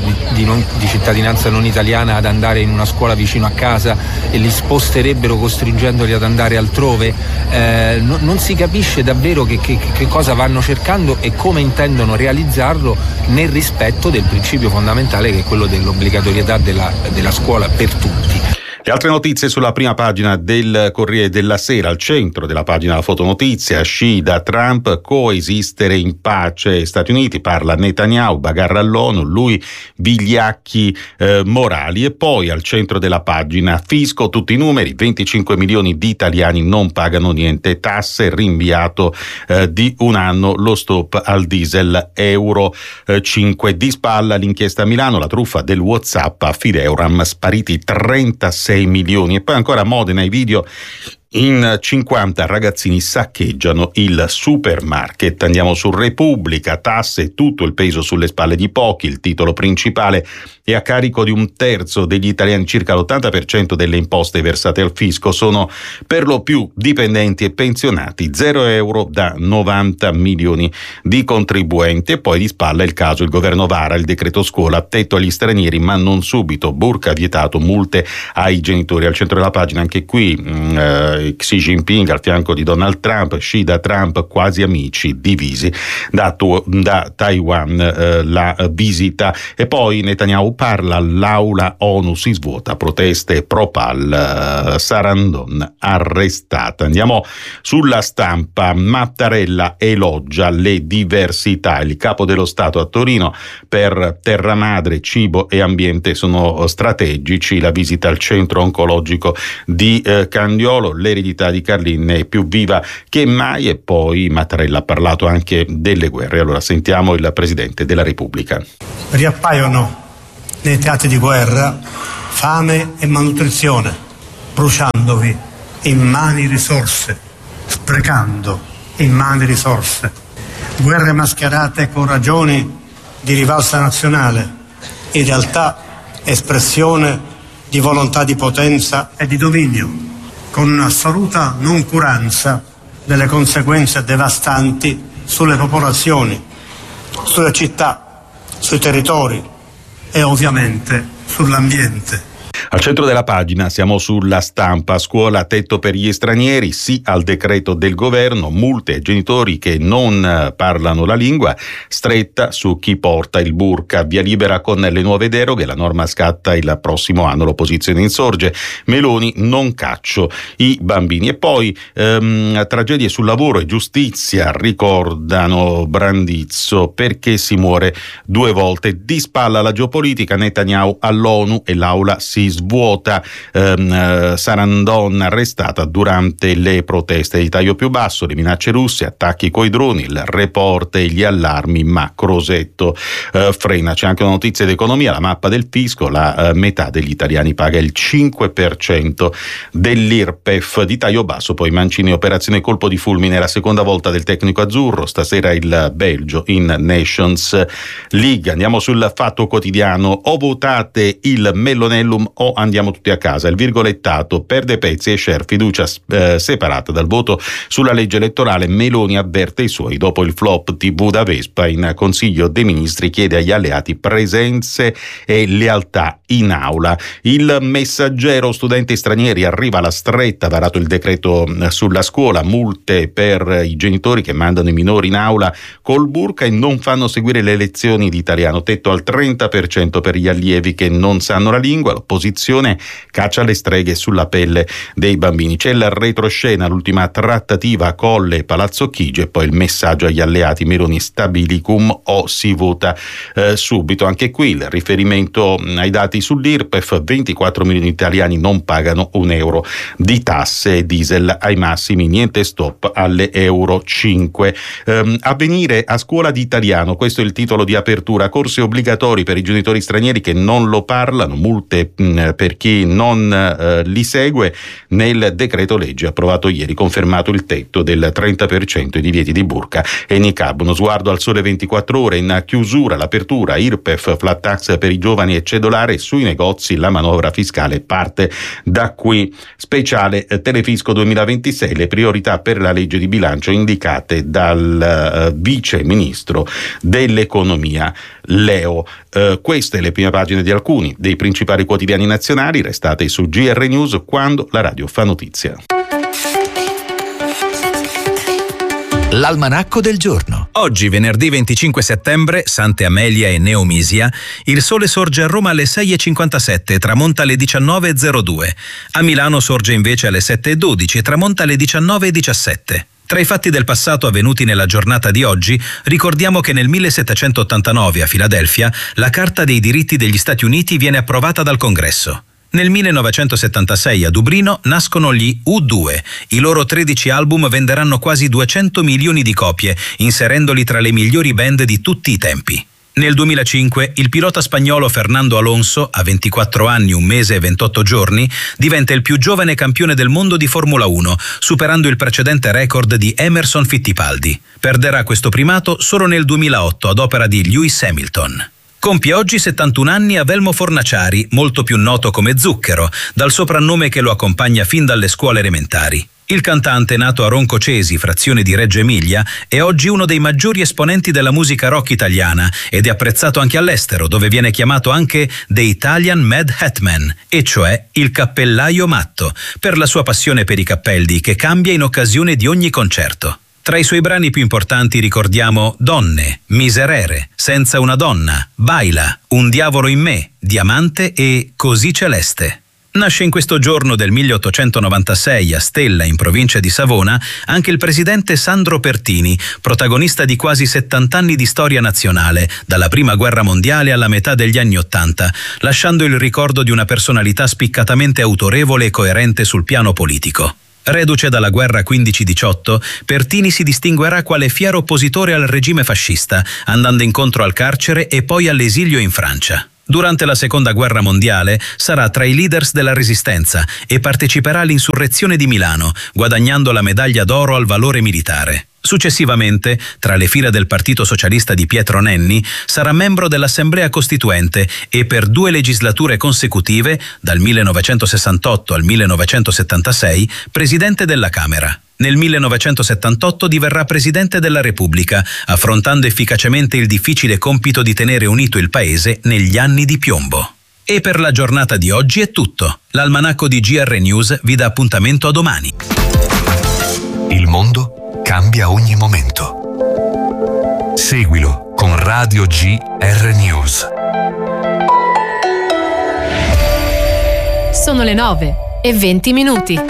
di cittadinanza non italiana ad andare in una scuola vicino a casa e li sposterebbero costringendoli ad andare altrove. Non si capisce davvero che cosa vanno cercando e come intendono realizzarlo nel rispetto del principio fondamentale, che è quello dell'obbligatorietà della scuola per tutti. Le altre notizie sulla prima pagina del Corriere della Sera, al centro della pagina la fotonotizia, Xi da Trump, coesistere in pace. Stati Uniti, parla Netanyahu, bagarra all'ONU, lui vigliacchi morali. E poi al centro della pagina fisco, tutti i numeri, 25 milioni di italiani non pagano niente, tasse, rinviato di un anno lo stop al diesel Euro 5. Di spalla l'inchiesta a Milano, la truffa del WhatsApp a Fideuram, spariti 36 milioni. E poi ancora Modena, i video. In 50 ragazzini saccheggiano il supermarket. Andiamo su Repubblica, tasse, tutto il peso sulle spalle di pochi, il titolo principale è a carico di un terzo degli italiani, circa l'80% delle imposte versate al fisco sono per lo più dipendenti e pensionati, 0 euro da 90 milioni di contribuenti. E poi di spalla il caso, il governo vara il decreto scuola, tetto agli stranieri ma non subito, burka vietato, multe ai genitori. Al centro della pagina anche qui Xi Jinping al fianco di Donald Trump, Xi da Trump quasi amici, divisi da Taiwan la visita. E poi Netanyahu parla, l'aula ONU si svuota, proteste pro-Pal, Sarandon arrestata. Andiamo sulla Stampa, Mattarella elogia le diversità, il capo dello Stato a Torino, per terra madre, cibo e ambiente sono strategici, la visita al centro oncologico di Candiolo, l'eredità di Carlin è più viva che mai. E poi Mattarella ha parlato anche delle guerre. Allora sentiamo il Presidente della Repubblica. Riappaiono nei teatri di guerra fame e malnutrizione, bruciandovi immani risorse, sprecando immani risorse, guerre mascherate con ragioni di rivalsa nazionale, in realtà espressione di volontà di potenza e di dominio, con assoluta noncuranza delle conseguenze devastanti sulle popolazioni, sulle città, sui territori e ovviamente sull'ambiente. Al centro della pagina siamo sulla Stampa, scuola tetto per gli stranieri, sì al decreto del governo, multe ai genitori che non parlano la lingua, stretta su chi porta il burka, via libera con le nuove deroghe, la norma scatta il prossimo anno, l'opposizione insorge, Meloni non caccio i bambini. E poi tragedie sul lavoro e giustizia, ricordano Brandizzo perché si muore 2 volte, di spalla la geopolitica, Netanyahu all'ONU e l'aula si svuota, Sarandon arrestata durante le proteste, di taglio più basso, le minacce russe, attacchi coi droni, il report e gli allarmi, ma Crosetto frena. C'è anche una notizia d'economia, la mappa del fisco, la metà degli italiani paga il 5% dell'IRPEF, di taglio basso poi Mancini, operazione colpo di fulmine, la seconda volta del tecnico azzurro, stasera il Belgio in Nations League. Andiamo sul Fatto Quotidiano, o votate il Mellonellum o andiamo tutti a casa, il virgolettato, perde pezzi e Scher, fiducia separata dal voto sulla legge elettorale, Meloni avverte i suoi, dopo il flop TV da Vespa in Consiglio dei Ministri chiede agli alleati presenze e lealtà in aula. Il Messaggero, studenti stranieri, arriva alla stretta, varato il decreto sulla scuola, multe per i genitori che mandano i minori in aula col burka e non fanno seguire le lezioni di italiano, tetto al 30% per gli allievi che non sanno la lingua, l'opposizione caccia le streghe sulla pelle dei bambini. C'è il retroscena, l'ultima trattativa a Colle e Palazzo Chigi e poi il messaggio agli alleati, Meloni stabilicum o si vota subito. Anche qui il riferimento ai dati sull'IRPEF, 24 milioni di italiani non pagano €1 di tasse, diesel ai massimi, niente stop alle Euro 5. Avvenire a scuola di italiano, questo è il titolo di apertura, corsi obbligatori per i genitori stranieri che non lo parlano, multe per chi non li segue. Nel decreto legge approvato ieri, confermato il tetto del 30% ai divieti di burka e niqab. Uno sguardo al Sole 24 Ore, in chiusura l'apertura, IRPEF, flat tax per i giovani e cedolare sui negozi, la manovra fiscale parte da qui. Speciale Telefisco 2026, le priorità per la legge di bilancio indicate dal vice ministro dell'economia Leo. Queste le prime pagine di alcuni dei principali quotidiani nazionali. Restate su GR News quando la radio fa notizia. L'almanacco del giorno. Oggi, venerdì 25 settembre, Sante Amelia e Neomisia, il sole sorge a Roma alle 6.57 e tramonta alle 19.02. A Milano sorge invece alle 7.12 e tramonta alle 19.17. Tra i fatti del passato avvenuti nella giornata di oggi, ricordiamo che nel 1789 a Filadelfia la Carta dei diritti degli Stati Uniti viene approvata dal Congresso. Nel 1976 a Dublino nascono gli U2. I loro 13 album venderanno quasi 200 milioni di copie, inserendoli tra le migliori band di tutti i tempi. Nel 2005 il pilota spagnolo Fernando Alonso, a 24 anni, 1 mese e 28 giorni, diventa il più giovane campione del mondo di Formula 1, superando il precedente record di Emerson Fittipaldi. Perderà questo primato solo nel 2008 ad opera di Lewis Hamilton. Compie oggi 71 anni Avelmo Fornaciari, molto più noto come Zucchero, dal soprannome che lo accompagna fin dalle scuole elementari. Il cantante, nato a Roncocesi, frazione di Reggio Emilia, è oggi uno dei maggiori esponenti della musica rock italiana ed è apprezzato anche all'estero, dove viene chiamato anche The Italian Mad Hatman, e cioè il cappellaio matto, per la sua passione per i cappelli che cambia in occasione di ogni concerto. Tra i suoi brani più importanti ricordiamo Donne, Miserere, Senza una donna, Baila, Un diavolo in me, Diamante e Così celeste. Nasce in questo giorno del 1896 a Stella, in provincia di Savona, anche il presidente Sandro Pertini, protagonista di quasi 70 anni di storia nazionale, dalla Prima Guerra Mondiale alla metà degli anni '80, lasciando il ricordo di una personalità spiccatamente autorevole e coerente sul piano politico. Reduce dalla guerra 15-18, Pertini si distinguerà quale fiero oppositore al regime fascista, andando incontro al carcere e poi all'esilio in Francia. Durante la Seconda Guerra Mondiale sarà tra i leaders della Resistenza e parteciperà all'insurrezione di Milano, guadagnando la medaglia d'oro al valore militare. Successivamente, tra le fila del Partito Socialista di Pietro Nenni, sarà membro dell'Assemblea Costituente e per 2 legislature consecutive, dal 1968 al 1976, presidente della Camera. Nel 1978 diverrà Presidente della Repubblica, affrontando efficacemente il difficile compito di tenere unito il Paese negli anni di piombo. E per la giornata di oggi è tutto. L'almanacco di GR News vi dà appuntamento a domani. Il mondo cambia ogni momento. Seguilo con Radio GR News. Sono le 9:20.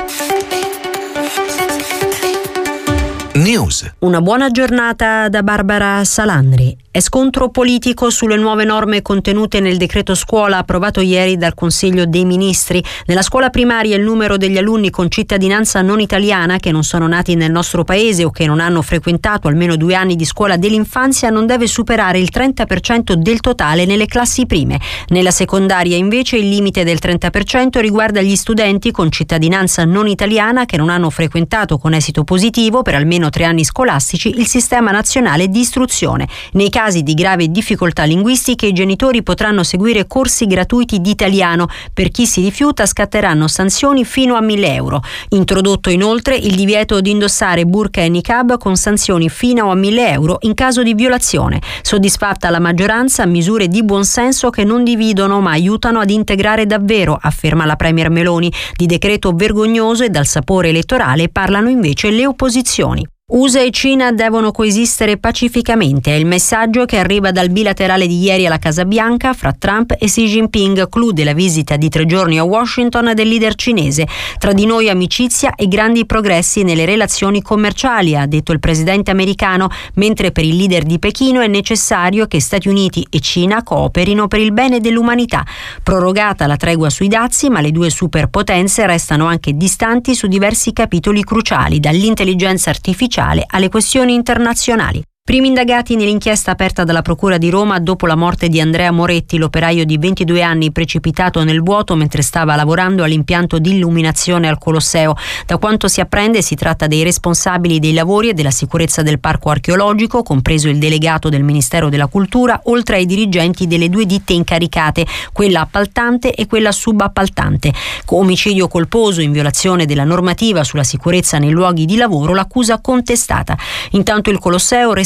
News. Una buona giornata da Barbara Salandri. È scontro politico sulle nuove norme contenute nel decreto scuola approvato ieri dal Consiglio dei Ministri. Nella scuola primaria il numero degli alunni con cittadinanza non italiana che non sono nati nel nostro paese o che non hanno frequentato almeno 2 anni di scuola dell'infanzia non deve superare il 30% del totale nelle classi prime. Nella secondaria invece il limite del 30% riguarda gli studenti con cittadinanza non italiana che non hanno frequentato con esito positivo per almeno 3 anni scolastici il sistema nazionale di istruzione. Nei casi di grave difficoltà linguistiche i genitori potranno seguire corsi gratuiti di italiano. Per chi si rifiuta scatteranno sanzioni fino a 1.000 euro. Introdotto inoltre il divieto di indossare burqa e niqab con sanzioni fino a 1.000 euro in caso di violazione. Soddisfatta la maggioranza, misure di buonsenso che non dividono ma aiutano ad integrare davvero, afferma la Premier Meloni. Di decreto vergognoso e dal sapore elettorale parlano invece le opposizioni. USA e Cina devono coesistere pacificamente, è il messaggio che arriva dal bilaterale di ieri alla Casa Bianca fra Trump e Xi Jinping, clou della visita di 3 giorni a Washington del leader cinese. Tra di noi amicizia e grandi progressi nelle relazioni commerciali, ha detto il presidente americano, mentre per il leader di Pechino è necessario che Stati Uniti e Cina cooperino per il bene dell'umanità. Prorogata la tregua sui dazi, ma le 2 superpotenze restano anche distanti su diversi capitoli cruciali, dall'intelligenza artificiale alle questioni internazionali. Primi indagati nell'inchiesta aperta dalla Procura di Roma dopo la morte di Andrea Moretti, l'operaio di 22 anni precipitato nel vuoto mentre stava lavorando all'impianto di illuminazione al Colosseo. Da quanto si apprende si tratta dei responsabili dei lavori e della sicurezza del parco archeologico, compreso il delegato del Ministero della Cultura, oltre ai dirigenti delle 2 ditte incaricate, quella appaltante e quella subappaltante. Omicidio colposo in violazione della normativa sulla sicurezza nei luoghi di lavoro, l'accusa contestata. Intanto il Colosseo resta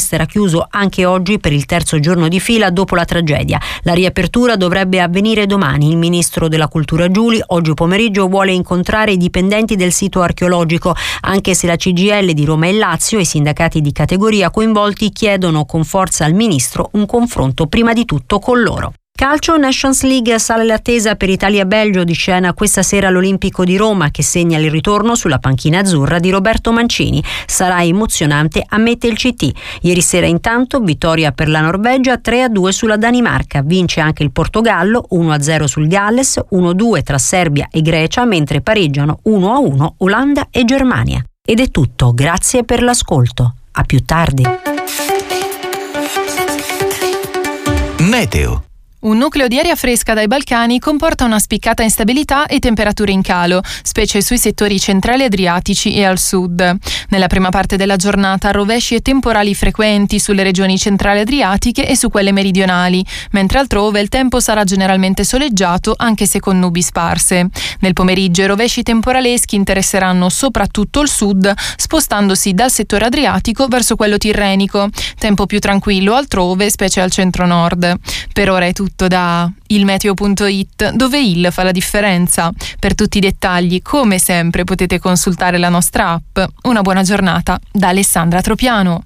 resterà chiuso anche oggi per il terzo giorno di fila dopo la tragedia. La riapertura dovrebbe avvenire domani. Il ministro della Cultura Giuli oggi pomeriggio vuole incontrare i dipendenti del sito archeologico, anche se la CGIL di Roma e Lazio e i sindacati di categoria coinvolti chiedono con forza al ministro un confronto prima di tutto con loro. Calcio, Nations League, sale l'attesa per Italia-Belgio, di scena questa sera l'Olimpico di Roma che segna il ritorno sulla panchina azzurra di Roberto Mancini. Sarà emozionante, ammette il CT. Ieri sera intanto vittoria per la Norvegia 3-2 sulla Danimarca, vince anche il Portogallo 1-0 sul Galles, 1-2 tra Serbia e Grecia, mentre pareggiano 1-1 Olanda e Germania. Ed è tutto, grazie per l'ascolto. A più tardi. Meteo. Un nucleo di aria fresca dai Balcani comporta una spiccata instabilità e temperature in calo, specie sui settori centrali adriatici e al sud. Nella prima parte della giornata rovesci e temporali frequenti sulle regioni centrali adriatiche e su quelle meridionali, mentre altrove il tempo sarà generalmente soleggiato anche se con nubi sparse. Nel pomeriggio i rovesci temporaleschi interesseranno soprattutto il sud, spostandosi dal settore adriatico verso quello tirrenico. Tempo più tranquillo altrove, specie al centro-nord. Per ora è tutto da ilmeteo.it, dove il fa la differenza. Per tutti i dettagli, come sempre, potete consultare la nostra app. Una buona giornata da Alessandra Tropiano.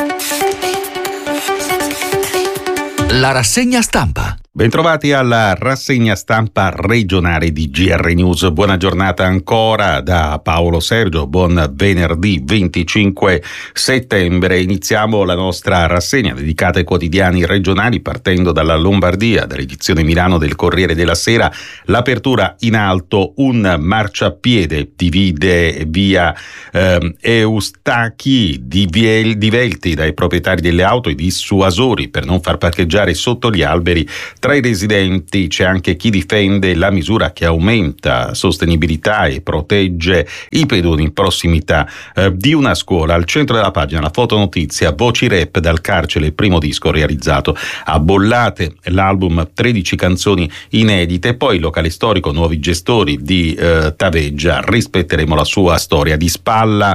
La rassegna stampa. Bentrovati alla rassegna stampa regionale di GR News. Buona giornata ancora da Paolo Sergio. Buon venerdì 25 settembre. Iniziamo la nostra rassegna dedicata ai quotidiani regionali partendo dalla Lombardia, dall'edizione Milano del Corriere della Sera. L'apertura in alto, un marciapiede divide via Eustachi di Velti dai proprietari delle auto e dissuasori per non far parcheggiare sotto gli alberi. Tra i residenti c'è anche chi difende la misura che aumenta sostenibilità e protegge i pedoni in prossimità di una scuola. Al centro della pagina la fotonotizia, voci rap dal carcere, il primo disco realizzato a Bollate, l'album 13 canzoni inedite, poi il locale storico, nuovi gestori di Taveggia, rispetteremo la sua storia. Di spalla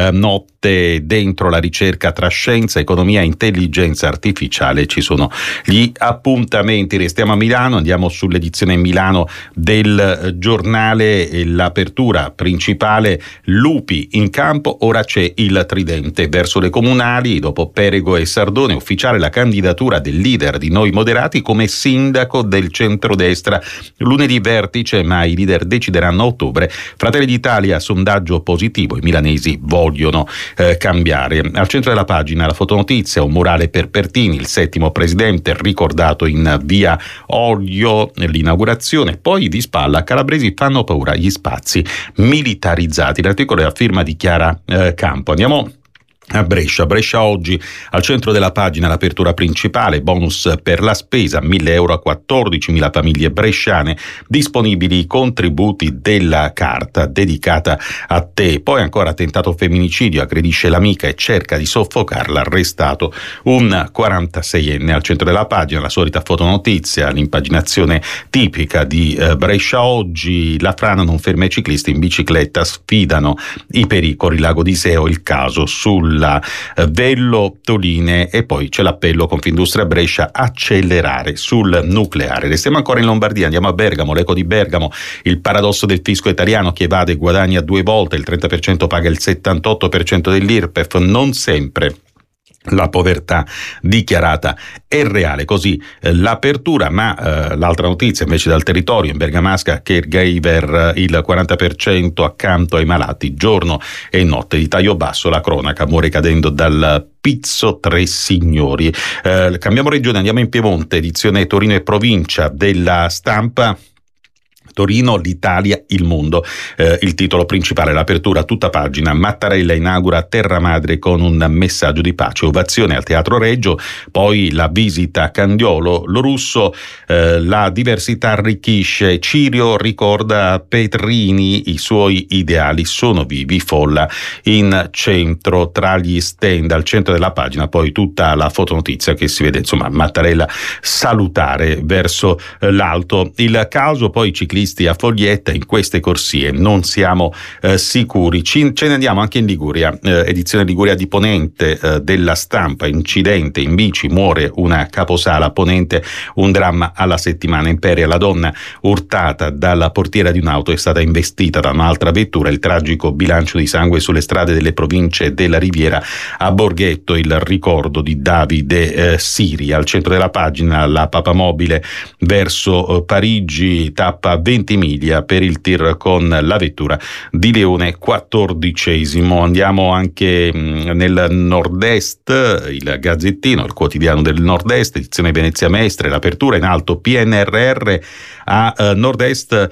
notte dentro la ricerca tra scienza, economia e intelligenza artificiale, ci sono gli appuntamenti. Restiamo a Milano, andiamo sull'edizione Milano del giornale, l'apertura principale, lupi in campo, ora c'è il tridente verso le comunali, dopo Perego e Sardone, ufficiale la candidatura del leader di Noi Moderati come sindaco del centrodestra. Lunedì vertice, ma i leader decideranno a ottobre. Fratelli d'Italia, sondaggio positivo, i milanesi vogliono cambiare. Al centro della pagina la fotonotizia, un murale per Pertini, il settimo presidente, ricordato in via Oglio, l'inaugurazione. Poi di spalla, calabresi fanno paura gli spazi militarizzati. L'articolo è a firma di Chiara Campo. Andiamo a Brescia oggi al centro della pagina l'apertura principale, bonus per la spesa, 1.000 euro a 14.000 famiglie bresciane, disponibili i contributi della carta dedicata a te. Poi ancora tentato femminicidio, aggredisce l'amica e cerca di soffocarla, arrestato un 46enne. Al centro della pagina la solita fotonotizia, l'impaginazione tipica di Brescia oggi, la frana non ferma i ciclisti in bicicletta, sfidano i pericoli, Lago di Seo, il caso sul Vello Toline, e poi c'è l'appello Confindustria Brescia, accelerare sul nucleare. Restiamo ancora in Lombardia, andiamo a Bergamo, l'eco di Bergamo, il paradosso del fisco italiano, chi evade e guadagna due volte, il 30% paga il 78% dell'IRPEF, non sempre la povertà dichiarata è reale. Così l'apertura, ma l'altra notizia invece dal territorio, in Bergamasca caregiver il 40% accanto ai malati giorno e notte. Di taglio basso la cronaca, muore cadendo dal Pizzo Tre Signori. Cambiamo regione, andiamo in Piemonte, edizione Torino e provincia della Stampa. Torino, l'Italia, il mondo. Il titolo principale, l'apertura a tutta pagina. Mattarella inaugura Terra Madre con un messaggio di pace. Ovazione al Teatro Reggio. Poi la visita a Candiolo. Lo Russo, la diversità arricchisce. Cirio ricorda Petrini, i suoi ideali sono vivi. Folla in centro tra gli stand. Al centro della pagina poi tutta la fotonotizia che si vede, insomma, Mattarella salutare verso l'alto. Il caso, poi ciclisti visti a Foglietta, in queste corsie non siamo sicuri. Ce ne andiamo anche in Liguria, edizione Liguria di Ponente della Stampa, incidente in bici, muore una caposala, Ponente un dramma alla settimana. Imperia, la donna urtata dalla portiera di un'auto è stata investita da un'altra vettura, il tragico bilancio di sangue sulle strade delle province della Riviera. A Borghetto il ricordo di Davide Siri. Al centro della pagina la papamobile verso Parigi, tappa Ventimiglia per il tir con la vettura di Leone XIV. Andiamo anche nel nord-est, il Gazzettino, il quotidiano del nord-est, edizione Venezia Mestre, l'apertura in alto PNRR a nord-est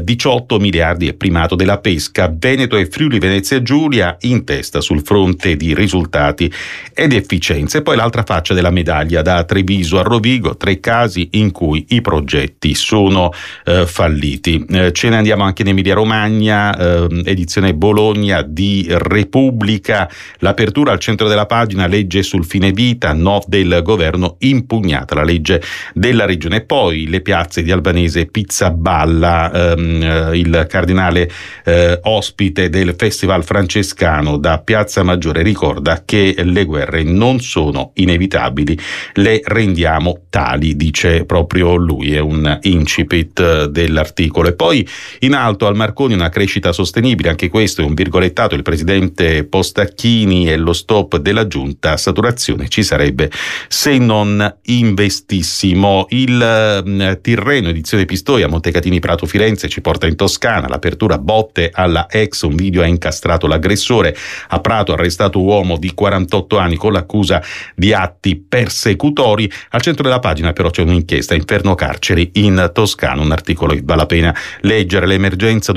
18 miliardi e primato della pesca, Veneto e Friuli Venezia Giulia in testa sul fronte di risultati ed efficienze. Poi l'altra faccia della medaglia, da Treviso a Rovigo, 3 casi in cui i progetti sono falliti. Ce ne andiamo anche in Emilia Romagna, edizione Bologna di Repubblica, l'apertura al centro della pagina, legge sul fine vita, no del governo, impugnata la legge della regione. Poi le piazze di Albanese, Pizzaballa, il cardinale ospite del Festival Francescano da Piazza Maggiore ricorda che le guerre non sono inevitabili, le rendiamo tali, dice proprio lui, è un incipit dell'articolo. E poi in alto al Marconi una crescita sostenibile, anche questo è un virgolettato, il presidente Postacchini e lo stop della giunta, saturazione ci sarebbe se non investissimo. Il Tirreno, edizione Pistoia, Montecatini Prato Firenze, ci porta in Toscana, l'apertura botte alla ex, un video ha incastrato l'aggressore, a Prato arrestato uomo di 48 anni con l'accusa di atti persecutori. Al centro della pagina però c'è un'inchiesta, inferno carceri in Toscana, un articolo che vale la pena leggere. L'emergenza,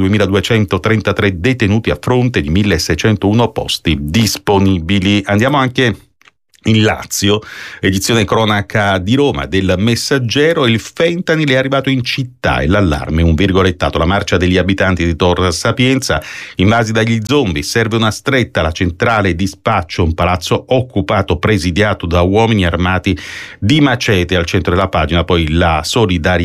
2233 detenuti a fronte di 1601 posti disponibili. Andiamo anche in Lazio, edizione cronaca di Roma del Messaggero, il fentanyl è arrivato in città e l'allarme, un virgolettato, la marcia degli abitanti di Tor Sapienza invasi dagli zombie, serve una stretta, la centrale dispaccio, un palazzo occupato presidiato da uomini armati di macete. Al centro della pagina poi la solidarietà